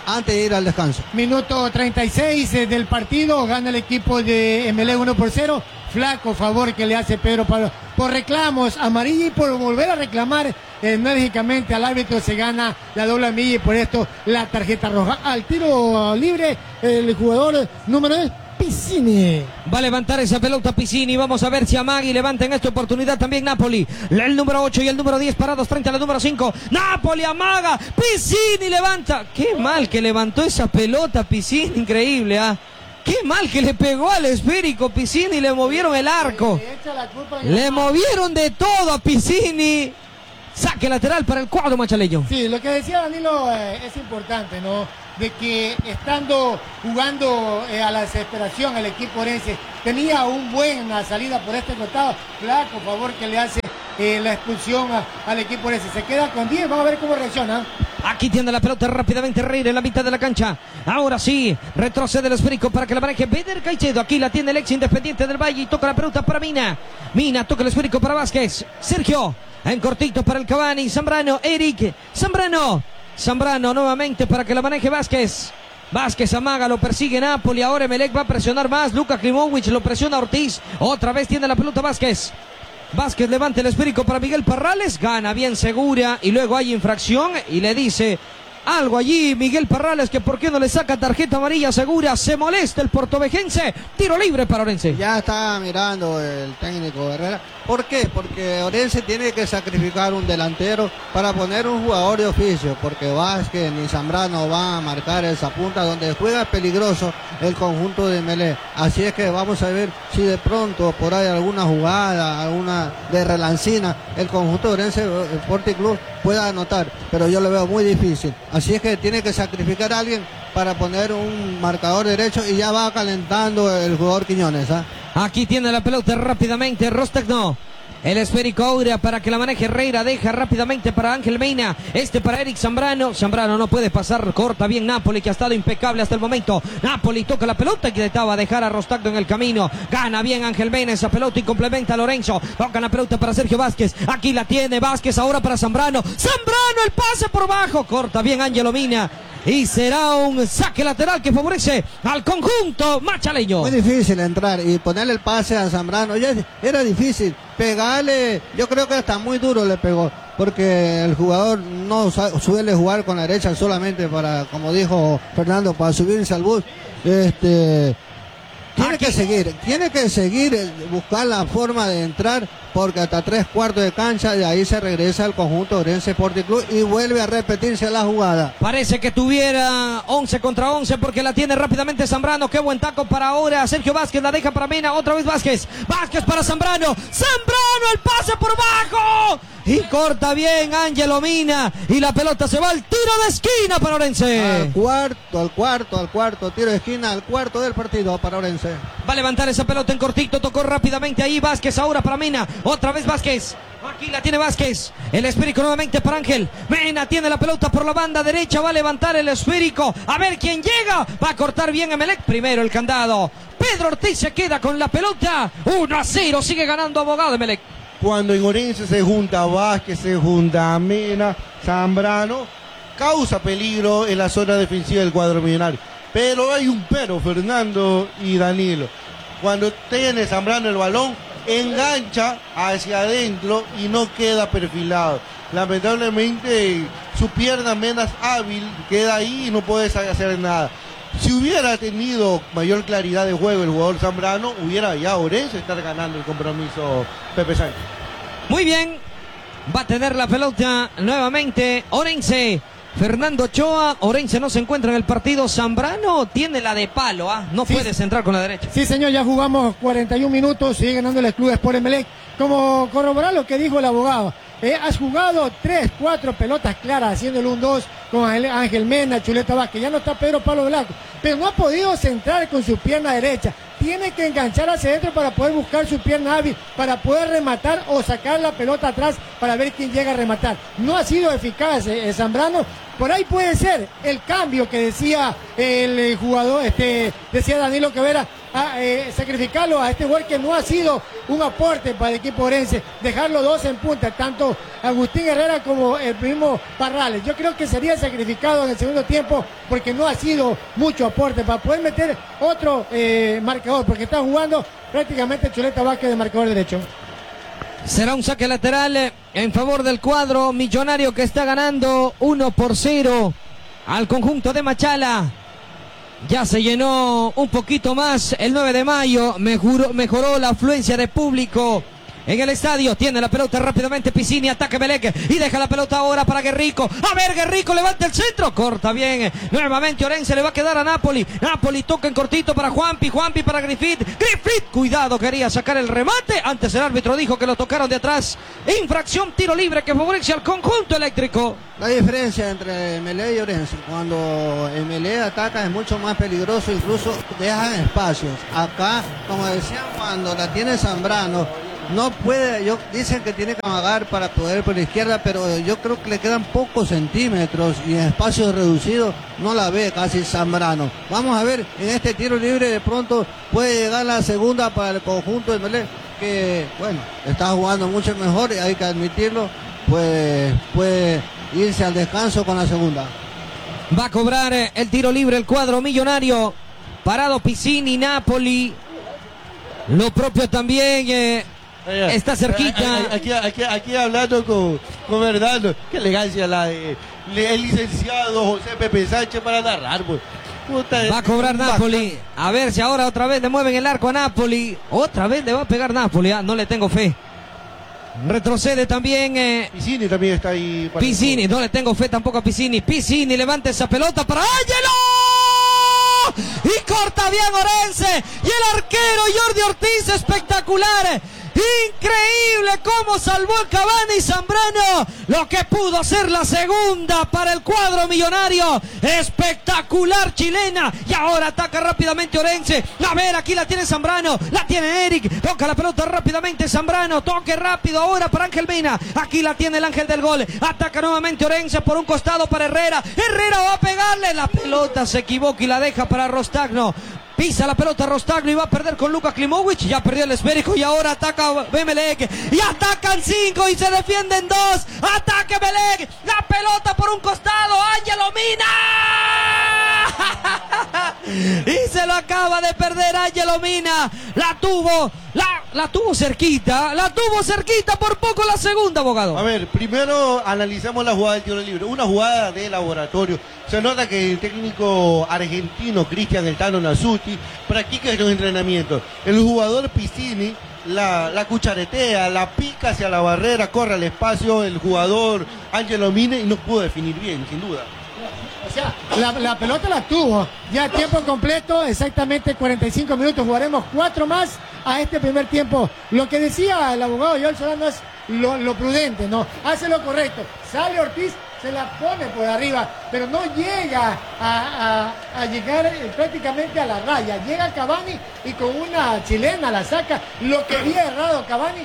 antes de ir al descanso. Minuto 36 del partido, gana el equipo de Emelec 1-0. Flaco favor que le hace Pedro Pablo por reclamos amarilla y por volver a reclamar enérgicamente al árbitro. Se gana la doble amarilla y por esto la tarjeta roja. Al tiro libre el jugador número 10, Piscini. Va a levantar esa pelota Piscini. Vamos a ver si Amagui levanta en esta oportunidad también Napoli. El número 8 y el número 10 parados frente a la número 5. Napoli amaga. Piscini levanta. Qué mal que levantó esa pelota Piscini. Increíble, ¿ah? Qué mal que le pegó al esférico Piscini. Le movieron el arco. Le movieron de todo a Piscini. Saque lateral para el cuadro machaleño. Sí, lo que decía Danilo es importante, ¿no? De que jugando a la desesperación el equipo orense tenía un buena salida por este costado. Flaco favor que le hace la expulsión al equipo orense. Se queda con 10, vamos a ver cómo reacciona. Aquí tiene la pelota rápidamente Reira en la mitad de la cancha. Ahora sí, retrocede el esférico para que la maneje Beder Caicedo. Aquí la tiene el ex Independiente del Valle y toca la pelota para Mina. Mina toca el esférico para Vázquez. Sergio, en cortito para el Cavani. Zambrano, Eric, Zambrano nuevamente para que la maneje Vázquez. Vázquez amaga, lo persigue Napoli. Ahora Emelec va a presionar más. Luka Klimovic lo presiona Ortiz. Otra vez tiene la pelota Vázquez. Vázquez levanta el esférico para Miguel Parrales. Gana bien Segura y luego hay infracción. Y le dice algo allí Miguel Parrales que por qué no le saca tarjeta amarilla a Segura. Se molesta el portovejense. Tiro libre para Orense. Ya está mirando el técnico Herrera. ¿Por qué? Porque Orense tiene que sacrificar un delantero para poner un jugador de oficio, porque Vázquez ni Zambrano van a marcar esa punta donde juega peligroso el conjunto de Emelec. Así es que vamos a ver si de pronto por ahí alguna jugada, alguna de relancina, el conjunto de Orense Sporting Club pueda anotar, pero yo lo veo muy difícil. Así es que tiene que sacrificar a alguien para poner un marcador derecho y ya va calentando el jugador Quiñones, ¿eh? Aquí tiene la pelota rápidamente Rostegno. El esférico Aurea para que la maneje Herrera. Deja rápidamente para Ángel Mena. Para Eric Zambrano. Zambrano no puede pasar. Corta bien Napoli, que ha estado impecable hasta el momento. Napoli toca la pelota y intentaba dejar a Rostagno en el camino. Gana bien Ángel Mena esa pelota y complementa a Lorenzo. Toca la pelota para Sergio Vázquez. Aquí la tiene Vázquez ahora para Zambrano. Zambrano, el pase por bajo. Corta bien Ángelo Mina. Y será un saque lateral que favorece al conjunto machaleño. Muy difícil entrar y ponerle el pase a Zambrano. Ya era difícil pegarle. Yo creo que hasta muy duro le pegó, porque el jugador no suele jugar con la derecha solamente para, como dijo Fernando, para subirse al bus. Tiene que seguir, buscar la forma de entrar, porque hasta 3/4 de cancha, de ahí se regresa al conjunto Orense Sporting Club y vuelve a repetirse la jugada. Parece que tuviera 11 contra 11 porque la tiene rápidamente Zambrano. Qué buen taco para ahora. Sergio Vázquez la deja para Mena. Otra vez Vázquez. Vázquez para Zambrano. Zambrano, el pase por bajo. Y corta bien Ángelo Mina. Y la pelota se va al tiro de esquina para Orense. Al cuarto. Tiro de esquina, al cuarto del partido para Orense. Va a levantar esa pelota en cortito. Tocó rápidamente ahí Vázquez ahora para Mena. Otra vez Vázquez. Aquí la tiene Vázquez. El esférico nuevamente para Ángel. Mena tiene la pelota por la banda derecha. Va a levantar el esférico. A ver quién llega. Va a cortar bien Emelec. Primero el candado. Pedro Ortiz se queda con la pelota. 1-0. Sigue ganando Abogado Emelec. Cuando en Orense se junta Vázquez, se junta Mena, Zambrano, causa peligro en la zona defensiva del cuadro millonario. Pero hay un pero, Fernando y Danilo. Cuando tiene Zambrano el balón, engancha hacia adentro y no queda perfilado. Lamentablemente su pierna menos hábil queda ahí y no puede hacer nada. Si hubiera tenido mayor claridad de juego el jugador Zambrano, hubiera ya Orense estar ganando el compromiso Pepe Sánchez. Muy bien, va a tener la pelota nuevamente Orense. Fernando Ochoa, Orense no se encuentra en el partido. Zambrano tiene la de palo, no puede centrar con la derecha. Sí, señor, ya jugamos 41 minutos, sigue ganando el Club Sport Emelec. Como corroborar lo que dijo el abogado, has jugado 3-4 pelotas claras, haciendo el 1-2 con Ángel Mena, Chuleta Vázquez. Ya no está Pedro Pablo Velasco, pero no ha podido centrar con su pierna derecha. Tiene que enganchar hacia adentro para poder buscar su pierna hábil, para poder rematar o sacar la pelota atrás para ver quién llega a rematar. No ha sido eficaz Zambrano. Por ahí puede ser el cambio que decía el jugador, decía Danilo Quevera, sacrificarlo a este gol que no ha sido un aporte para el equipo orense, dejarlo dos en punta, tanto Agustín Herrera como el mismo Parrales. Yo creo que sería sacrificado en el segundo tiempo porque no ha sido mucho aporte para poder meter otro marcador, porque está jugando prácticamente Chuleta Vázquez de marcador derecho. Será un saque lateral en favor del cuadro millonario que está ganando 1-0 al conjunto de Machala. Ya se llenó un poquito más el 9 de mayo, mejoró la afluencia de público en el estadio. Tiene la pelota rápidamente Piscini, ataca Melec y deja la pelota ahora para Guerrico. A ver, Guerrico levanta el centro, corta bien. Nuevamente Orense le va a quedar a Napoli. Napoli toca en cortito para Juanpi para Griffith. Cuidado, quería sacar el remate. Antes el árbitro dijo que lo tocaron de atrás. Infracción, tiro libre que favorece al conjunto eléctrico. La diferencia entre Emelec y Orense, cuando Emelec ataca es mucho más peligroso, incluso dejan espacios. Acá, como decían, cuando la tiene Zambrano, no puede, dicen que tiene que amagar para poder por la izquierda, pero yo creo que le quedan pocos centímetros y en espacios reducidos no la ve casi Zambrano. Vamos a ver, en este tiro libre de pronto puede llegar la segunda para el conjunto de Emelec, que bueno, está jugando mucho mejor y hay que admitirlo, pues puede irse al descanso con la segunda. Va a cobrar el tiro libre el cuadro millonario. Parado Piscini, Napoli. Lo propio también está cerquita. Aquí hablando con Bernardo. Qué elegancia el licenciado José Pepe Sánchez para narrar. Pues. Va a cobrar Napoli. A ver si ahora otra vez le mueven el arco a Napoli. Otra vez le va a pegar Napoli. No le tengo fe. Retrocede también Piscini también está ahí. Piscini, no le tengo fe tampoco a Piscini. Piscini levanta esa pelota para Ángelo y corta bien Orense y el arquero Jordi Ortiz, espectacular. Increíble cómo salvó el Cavani Zambrano, lo que pudo hacer la segunda para el cuadro millonario. Espectacular chilena. Y ahora ataca rápidamente Orense. A ver, aquí la tiene Zambrano, la tiene Eric, toca la pelota rápidamente Zambrano, toque rápido ahora para Ángel Mena. Aquí la tiene el ángel del gol. Ataca nuevamente Orense por un costado para Herrera. Herrera va a pegarle, la pelota se equivoca y la deja para Rostagno. Pisa la pelota Rostagno y va a perder con Luka Klimovic. Ya perdió el esférico y ahora ataca Emelec. Y atacan 5 y se defienden 2. Ataque Emelec. La pelota por un costado. Ángelo Mina. Y se lo acaba de perder Ángelo Mina. La tuvo cerquita. La tuvo cerquita por poco la segunda, abogado. A ver, primero analizamos la jugada del tiro libre. Una jugada de laboratorio. Se nota que el técnico argentino Cristian El Tano Nasuti practica los entrenamientos. El jugador Piscini la cucharetea, la pica hacia la barrera, corre al espacio el jugador Ángelo Mina y no pudo definir bien, sin duda. O sea, la pelota la tuvo. Ya tiempo completo, exactamente 45 minutos. Jugaremos 4 más a este primer tiempo. Lo que decía el abogado Joel Solano es lo prudente, ¿no? Hace lo correcto. Sale Ortiz, se la pone por arriba, pero no llega a llegar prácticamente a la raya. Llega Cavani y con una chilena la saca. Lo que había errado Cavani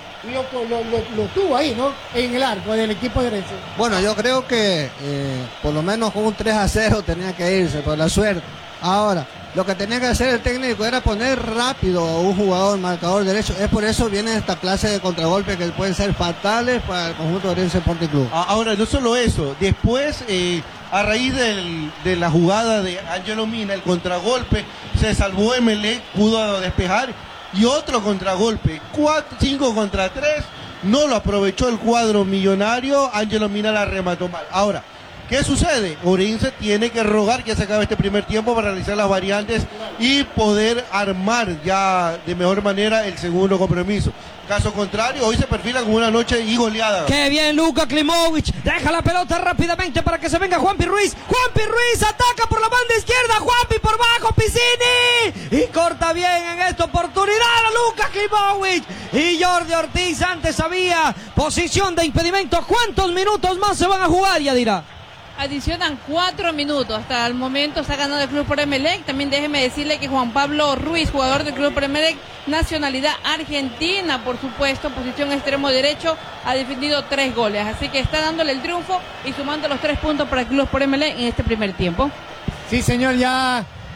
lo tuvo ahí, ¿no? En el arco del equipo de Orense. Bueno, yo creo que por lo menos con un 3-0 tenía que irse, por la suerte. Ahora, lo que tenía que hacer el técnico era poner rápido a un jugador marcador derecho. Es por eso viene esta clase de contragolpes que pueden ser fatales para el conjunto de Orense Sporting Club. Ahora, no solo eso, después, a raíz de la jugada de Ángelo Mina, el contragolpe, se salvó Emelec, pudo despejar, y otro contragolpe, 5 contra 3, no lo aprovechó el cuadro millonario, Ángelo Mina la remató mal. Ahora, ¿qué sucede? Orense tiene que rogar que se acabe este primer tiempo para realizar las variantes y poder armar ya de mejor manera el segundo compromiso. Caso contrario, hoy se perfila como una noche y goleada. ¡Qué bien Luka Klimovic! Deja la pelota rápidamente para que se venga Juanpi Ruiz. ¡Juanpi Ruiz ataca por la banda izquierda! ¡Juanpi por bajo! ¡Piscini! Y corta bien en esta oportunidad a Luka Klimovic. Y Jordi Ortiz antes había posición de impedimento. ¿Cuántos minutos más se van a jugar, Yadira? Adicionan 4 minutos. Hasta el momento está ganando el Club por Emelec. También déjeme decirle que Juan Pablo Ruiz, jugador del Club por Emelec, nacionalidad argentina, por supuesto, posición extremo derecho, ha defendido 3 goles. Así que está dándole el triunfo y sumando los 3 puntos para el Club por Emelec en este primer tiempo. Sí, señor, ya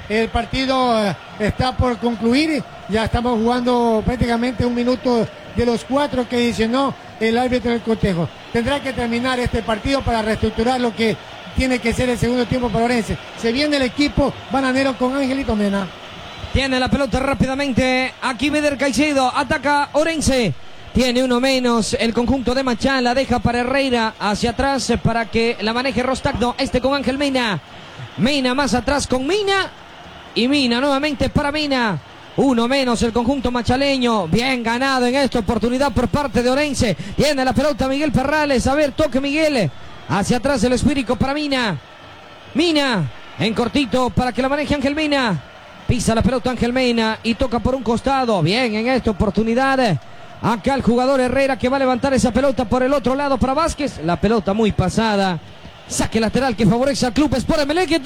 El partido está por concluir. Ya estamos jugando prácticamente un minuto de los 4 que adicionó el árbitro del cotejo. Tendrá que terminar este partido para reestructurar lo que tiene que ser el segundo tiempo para Orense. Se viene el equipo bananero con Angelito Mena. Tiene la pelota rápidamente. Aquí Beder Caicedo. Ataca Orense. Tiene uno menos el conjunto de Machala. Deja para Herrera hacia atrás para que la maneje Rostagno. Con Ángel Mena. Mena más atrás con Mina. Y Mina nuevamente para Mina. Uno menos el conjunto machaleño. Bien ganado en esta oportunidad por parte de Orense. Tiene la pelota Miguel Perrales. A ver, toque Miguel. Hacia atrás el esférico para Mina. Mina en cortito para que la maneje Ángel Mena. Pisa la pelota Ángel Mena y toca por un costado. Bien en esta oportunidad. Acá el jugador Herrera que va a levantar esa pelota por el otro lado para Vázquez. La pelota muy pasada. Saque lateral que favorece al Club Sport Emelec.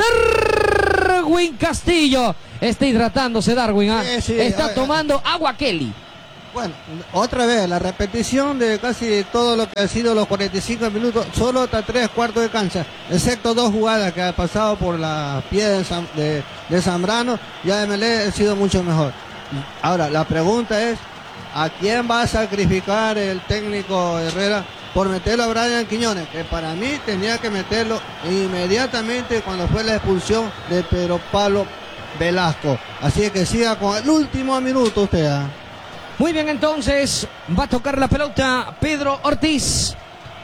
Darwin Castillo. Está hidratándose Darwin. Sí, está tomando agua Kelly. Bueno, otra vez, la repetición de casi todo lo que ha sido los 45 minutos, solo hasta 3/4 de cancha, excepto 2 jugadas que ha pasado por la pie de Zambrano, ya Emelec ha sido mucho mejor. Ahora, la pregunta es, ¿a quién va a sacrificar el técnico Herrera por meterlo a Brian Quiñones? Que para mí tenía que meterlo inmediatamente cuando fue la expulsión de Pedro Pablo Velasco. Así que siga con el último minuto usted. Muy bien, entonces va a tocar la pelota Pedro Ortiz.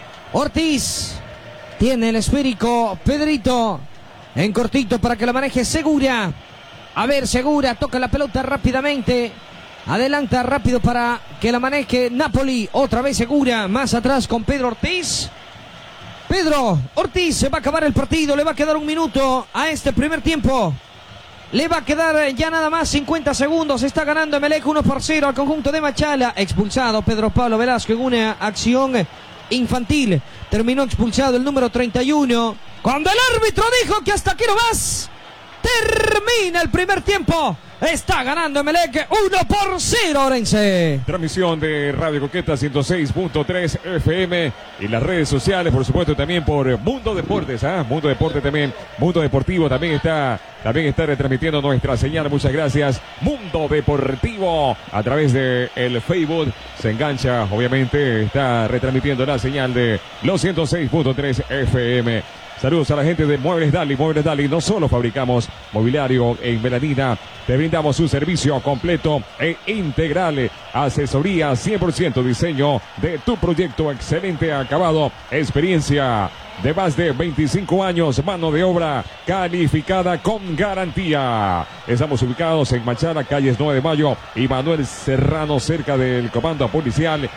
Ortiz tiene el esférico. Pedrito en cortito para que la maneje Segura. A ver, Segura toca la pelota rápidamente. Adelanta rápido para que la maneje Napoli. Otra vez Segura. Más atrás con Pedro Ortiz. Pedro Ortiz se va a acabar el partido. Le va a quedar un minuto a este primer tiempo. Le va a quedar ya nada más 50 segundos. Está ganando Emelec 1-0 al conjunto de Machala. Expulsado Pedro Pablo Velasco en una acción infantil. Terminó expulsado el número 31. Cuando el árbitro dijo que hasta aquí no más. Termina el primer tiempo. Está ganando Emelec 1-0 Orense. Transmisión de Radio Coqueta 106.3 FM y las redes sociales, por supuesto, también por Mundo Deportes, Mundo Deporte también, Mundo Deportivo también está retransmitiendo nuestra señal. Muchas gracias. Mundo Deportivo a través de el Facebook se engancha, obviamente, está retransmitiendo la señal de los 106.3 FM. Saludos a la gente de Muebles Dali. Muebles Dali, no solo fabricamos mobiliario en melanina, te brindamos un servicio completo e integral. Asesoría 100% diseño de tu proyecto, excelente acabado, experiencia de más de 25 años, mano de obra calificada con garantía. Estamos ubicados en Machala, calles 9 de Mayo y Manuel Serrano, cerca del comando policial.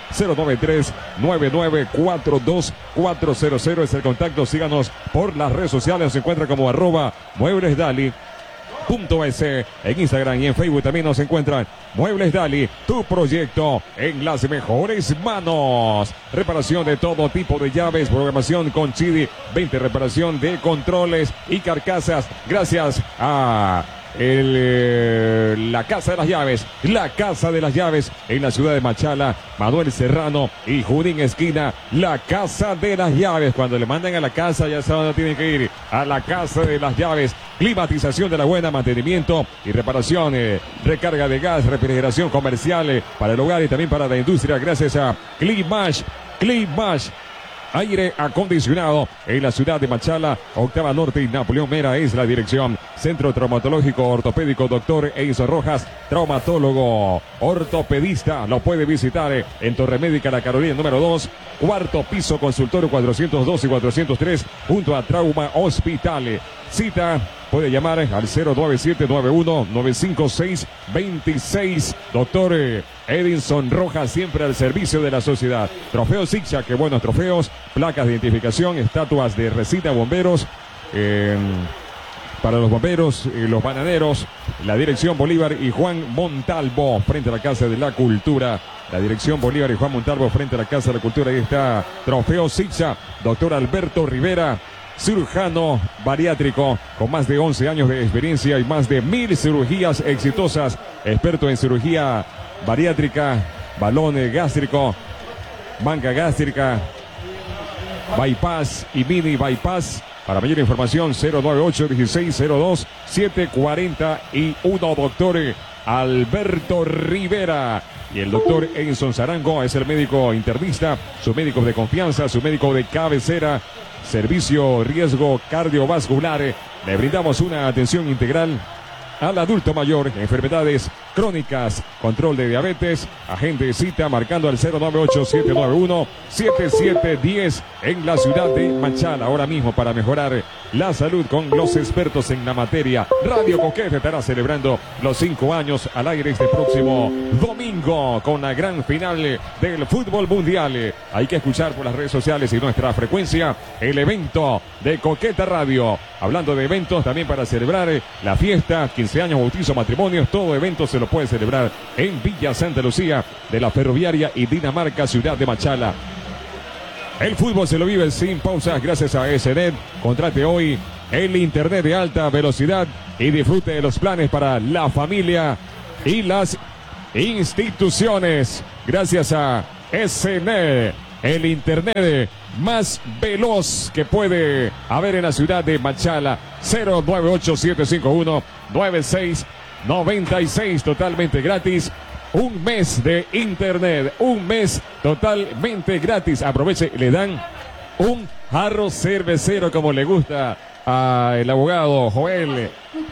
093-9942-400 es el contacto. Síganos por las redes sociales, se encuentra como @mueblesdali.es en Instagram y en Facebook también nos encuentran. Muebles Dali, tu proyecto en las mejores manos. Reparación de todo tipo de llaves, programación con Chidi, 20 reparación de controles y carcasas. Gracias a la Casa de las Llaves, la Casa de las Llaves en la ciudad de Machala, Manuel Serrano y Junín Esquina, la Casa de las Llaves. Cuando le mandan a la casa ya saben dónde tienen que ir, a la Casa de las Llaves. Climatización de la buena, mantenimiento y reparación, recarga de gas, refrigeración comercial para el hogar y también para la industria, gracias a Climash. Aire acondicionado en la ciudad de Machala, Octava Norte y Napoleón Mera es la dirección. Centro Traumatológico Ortopédico Dr. Enzo Rojas, traumatólogo ortopedista. Lo puede visitar en Torre Médica La Carolina número 2, cuarto piso, consultorio 402 y 403 junto a Trauma Hospital. Cita, puede llamar al 09791-95626. Doctor Edinson Rojas, siempre al servicio de la sociedad. Trofeos Sixa, que buenos trofeos, placas de identificación, estatuas de resina, bomberos, para los bomberos, los bananeros, la dirección Bolívar y Juan Montalvo, frente a la Casa de la Cultura. La dirección Bolívar y Juan Montalvo, frente a la Casa de la Cultura. Ahí está Trofeo Sixa, doctor Alberto Rivera, cirujano bariátrico con más de 11 años de experiencia y más de 1000 cirugías exitosas. Experto en cirugía bariátrica, balón gástrico, manga gástrica, bypass y mini bypass. Para mayor información, 098-1602-741. Doctor Alberto Rivera. Y el doctor Enson Zarango es el médico internista, su médico de confianza, su médico de cabecera, servicio riesgo cardiovascular. Le brindamos una atención integral al adulto mayor, enfermedades crónicas, control de diabetes. Agende cita marcando al 098-791-7710 en la ciudad de Machala. Ahora mismo para mejorar la salud con los expertos en la materia. Radio Coqueta estará celebrando los 5 años al aire este próximo domingo con la gran final del fútbol mundial. Hay que escuchar por las redes sociales y nuestra frecuencia el evento de Coqueta Radio. Hablando de eventos, también para celebrar la fiesta, 15 años, bautizo, matrimonios, todo evento se lo puede celebrar en Villa Santa Lucía de la Ferroviaria y Dinamarca, ciudad de Machala. El fútbol se lo vive sin pausas gracias a SNET. Contrate hoy el internet de alta velocidad y disfrute de los planes para la familia y las instituciones. Gracias a SNET, el internet más veloz que puede haber en la ciudad de Machala. 098-751-9696, totalmente gratis. Un mes de internet, un mes totalmente gratis. Aproveche, le dan un jarro cervecero como le gusta al abogado Joel.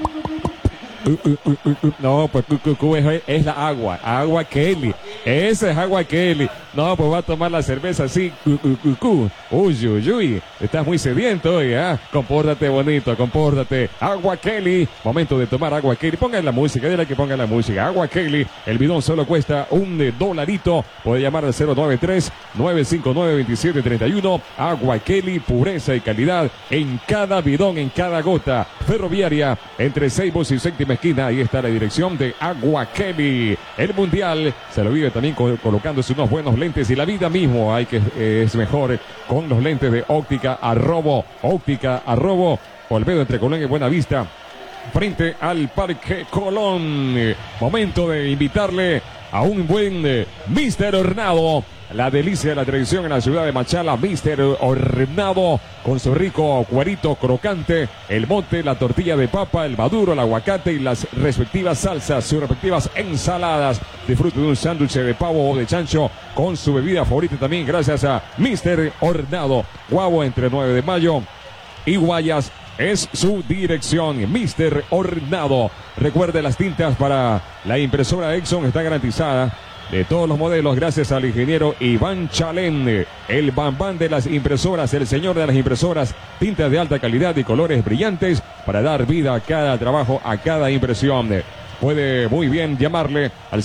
No, pues es la agua Kelly. Esa es agua Kelly. No, pues va a tomar la cerveza así. Uy. Estás muy sediento hoy, ¿eh? Compórtate bonito, compórtate. Agua Kelly. Momento de tomar agua Kelly. Pongan la música, dile que pongan la música. Agua Kelly. El bidón solo cuesta $1. Puede llamar al 093-959-2731. Agua Kelly, pureza y calidad en cada bidón, en cada gota. Ferroviaria, entre Seibos y Séptima Esquina. Ahí está la dirección de Agua Kelly. El mundial se lo vive también colocándose unos buenos lentes y la vida mismo es mejor con los lentes de Óptica Arrobo. Óptica Arrobo, Olmedo entre Colón y Buenavista, frente al Parque Colón. Momento de invitarle a un buen Mr. Hornado. La delicia de la tradición en la ciudad de Machala, Mr. Hornado, con su rico cuerito crocante, el mote, la tortilla de papa, el maduro, el aguacate y las respectivas salsas, sus respectivas ensaladas. Disfrute de un sándwich de pavo o de chancho con su bebida favorita también, gracias a Mr. Hornado. Guavo entre 9 de mayo y Guayas es su dirección. Mr. Hornado. Recuerde, las tintas para la impresora Exxon está garantizada de todos los modelos, gracias al ingeniero Iván Chalén, el bambán de las impresoras, el señor de las impresoras, tintas de alta calidad y colores brillantes para dar vida a cada trabajo, a cada impresión. Puede muy bien llamarle al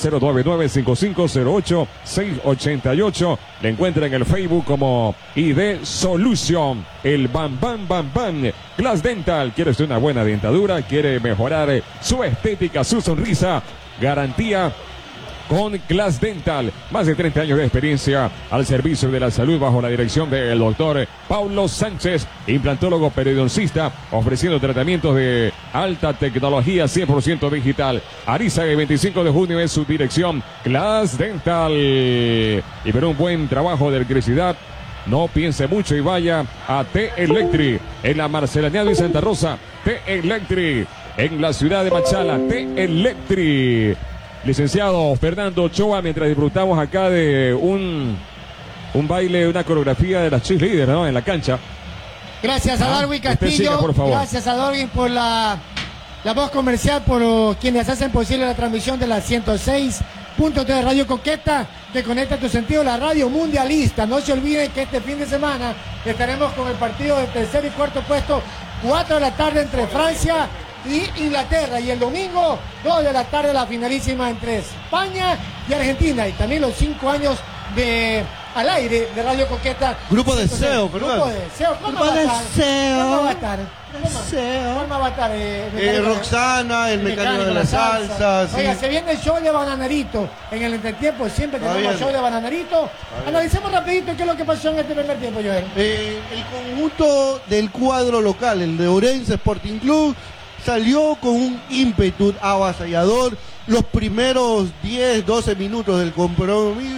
099-5508-688. Le encuentra en el Facebook como ID Solution. El Bam Glass Dental. ¿Quiere usted una buena dentadura? ¿Quiere mejorar su estética, su sonrisa? Garantía con Glass Dental, más de 30 años de experiencia al servicio de la salud bajo la dirección del doctor Paulo Sánchez, implantólogo periodoncista, ofreciendo tratamientos de alta tecnología 100% digital. Ariza, el 25 de junio es su dirección, Glass Dental. Y por un buen trabajo de electricidad, no piense mucho y vaya a T-Electri, en la Marcelaniano y Santa Rosa. T-Electri, en la ciudad de Machala. T-Electri. Licenciado Fernando Ochoa, mientras disfrutamos acá de un baile, una coreografía de las cheerleaders, ¿no?, en la cancha. Gracias a Darwin Castillo, siga, por favor. Gracias a Darwin por la voz comercial, por quienes hacen posible la transmisión de la 106.3 de Radio Coqueta, que conecta tu sentido, la radio mundialista. No se olviden que este fin de semana estaremos con el partido de tercer y cuarto puesto, 4 de la tarde entre Francia y Inglaterra, y el domingo 2 de la tarde la finalísima entre España y Argentina, y también los 5 años de al aire de Radio Coqueta. Grupo de SEO, perdón. Grupo de SEO. ¿Cómo va a estar? ¿Cómo va a estar? Roxana, el mecánico de la salsa. Oiga, Sí. se viene el show de Bananarito. En el entretiempo siempre tenemos bien. show de Bananarito. Analicemos rapidito qué es lo que pasó en este primer tiempo, Joel. El conjunto del cuadro local, el de Orense Sporting Club, salió con un ímpetu avasallador. Los primeros 10, 12 minutos del compromiso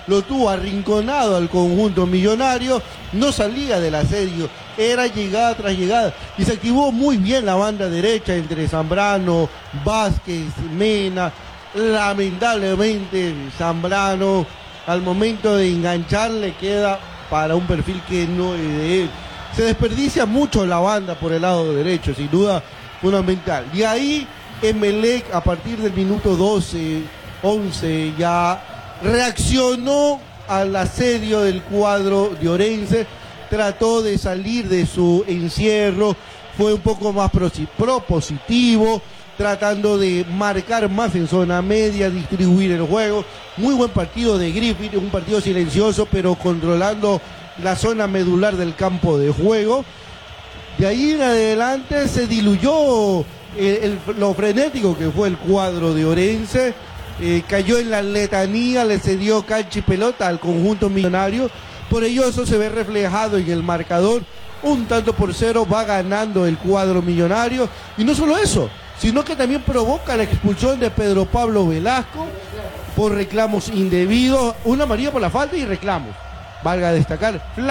lo tuvo arrinconado al conjunto millonario, no salía del asedio, era llegada tras llegada, y se activó muy bien la banda derecha entre Zambrano, Vázquez, Mena. Lamentablemente Zambrano al momento de enganchar le queda para un perfil que no es de él. Se desperdicia mucho la banda por el lado derecho, sin duda fundamental. Y ahí Emelec a partir del minuto 12, 11 ya reaccionó al asedio del cuadro de Orense, trató de salir de su encierro, fue un poco más propositivo, tratando de marcar más en zona media, distribuir el juego. Muy buen partido de Griffith, un partido silencioso, pero controlando la zona medular del campo de juego. De ahí en adelante se diluyó lo frenético que fue el cuadro de Orense, cayó en la letanía, le cedió cancha y pelota al conjunto millonario. Por ello eso se ve reflejado en el marcador. 1-0 va ganando el cuadro millonario, y no solo eso, sino que también provoca la expulsión de Pedro Pablo Velasco por reclamos indebidos, una amarilla por la falta y reclamos, valga destacar.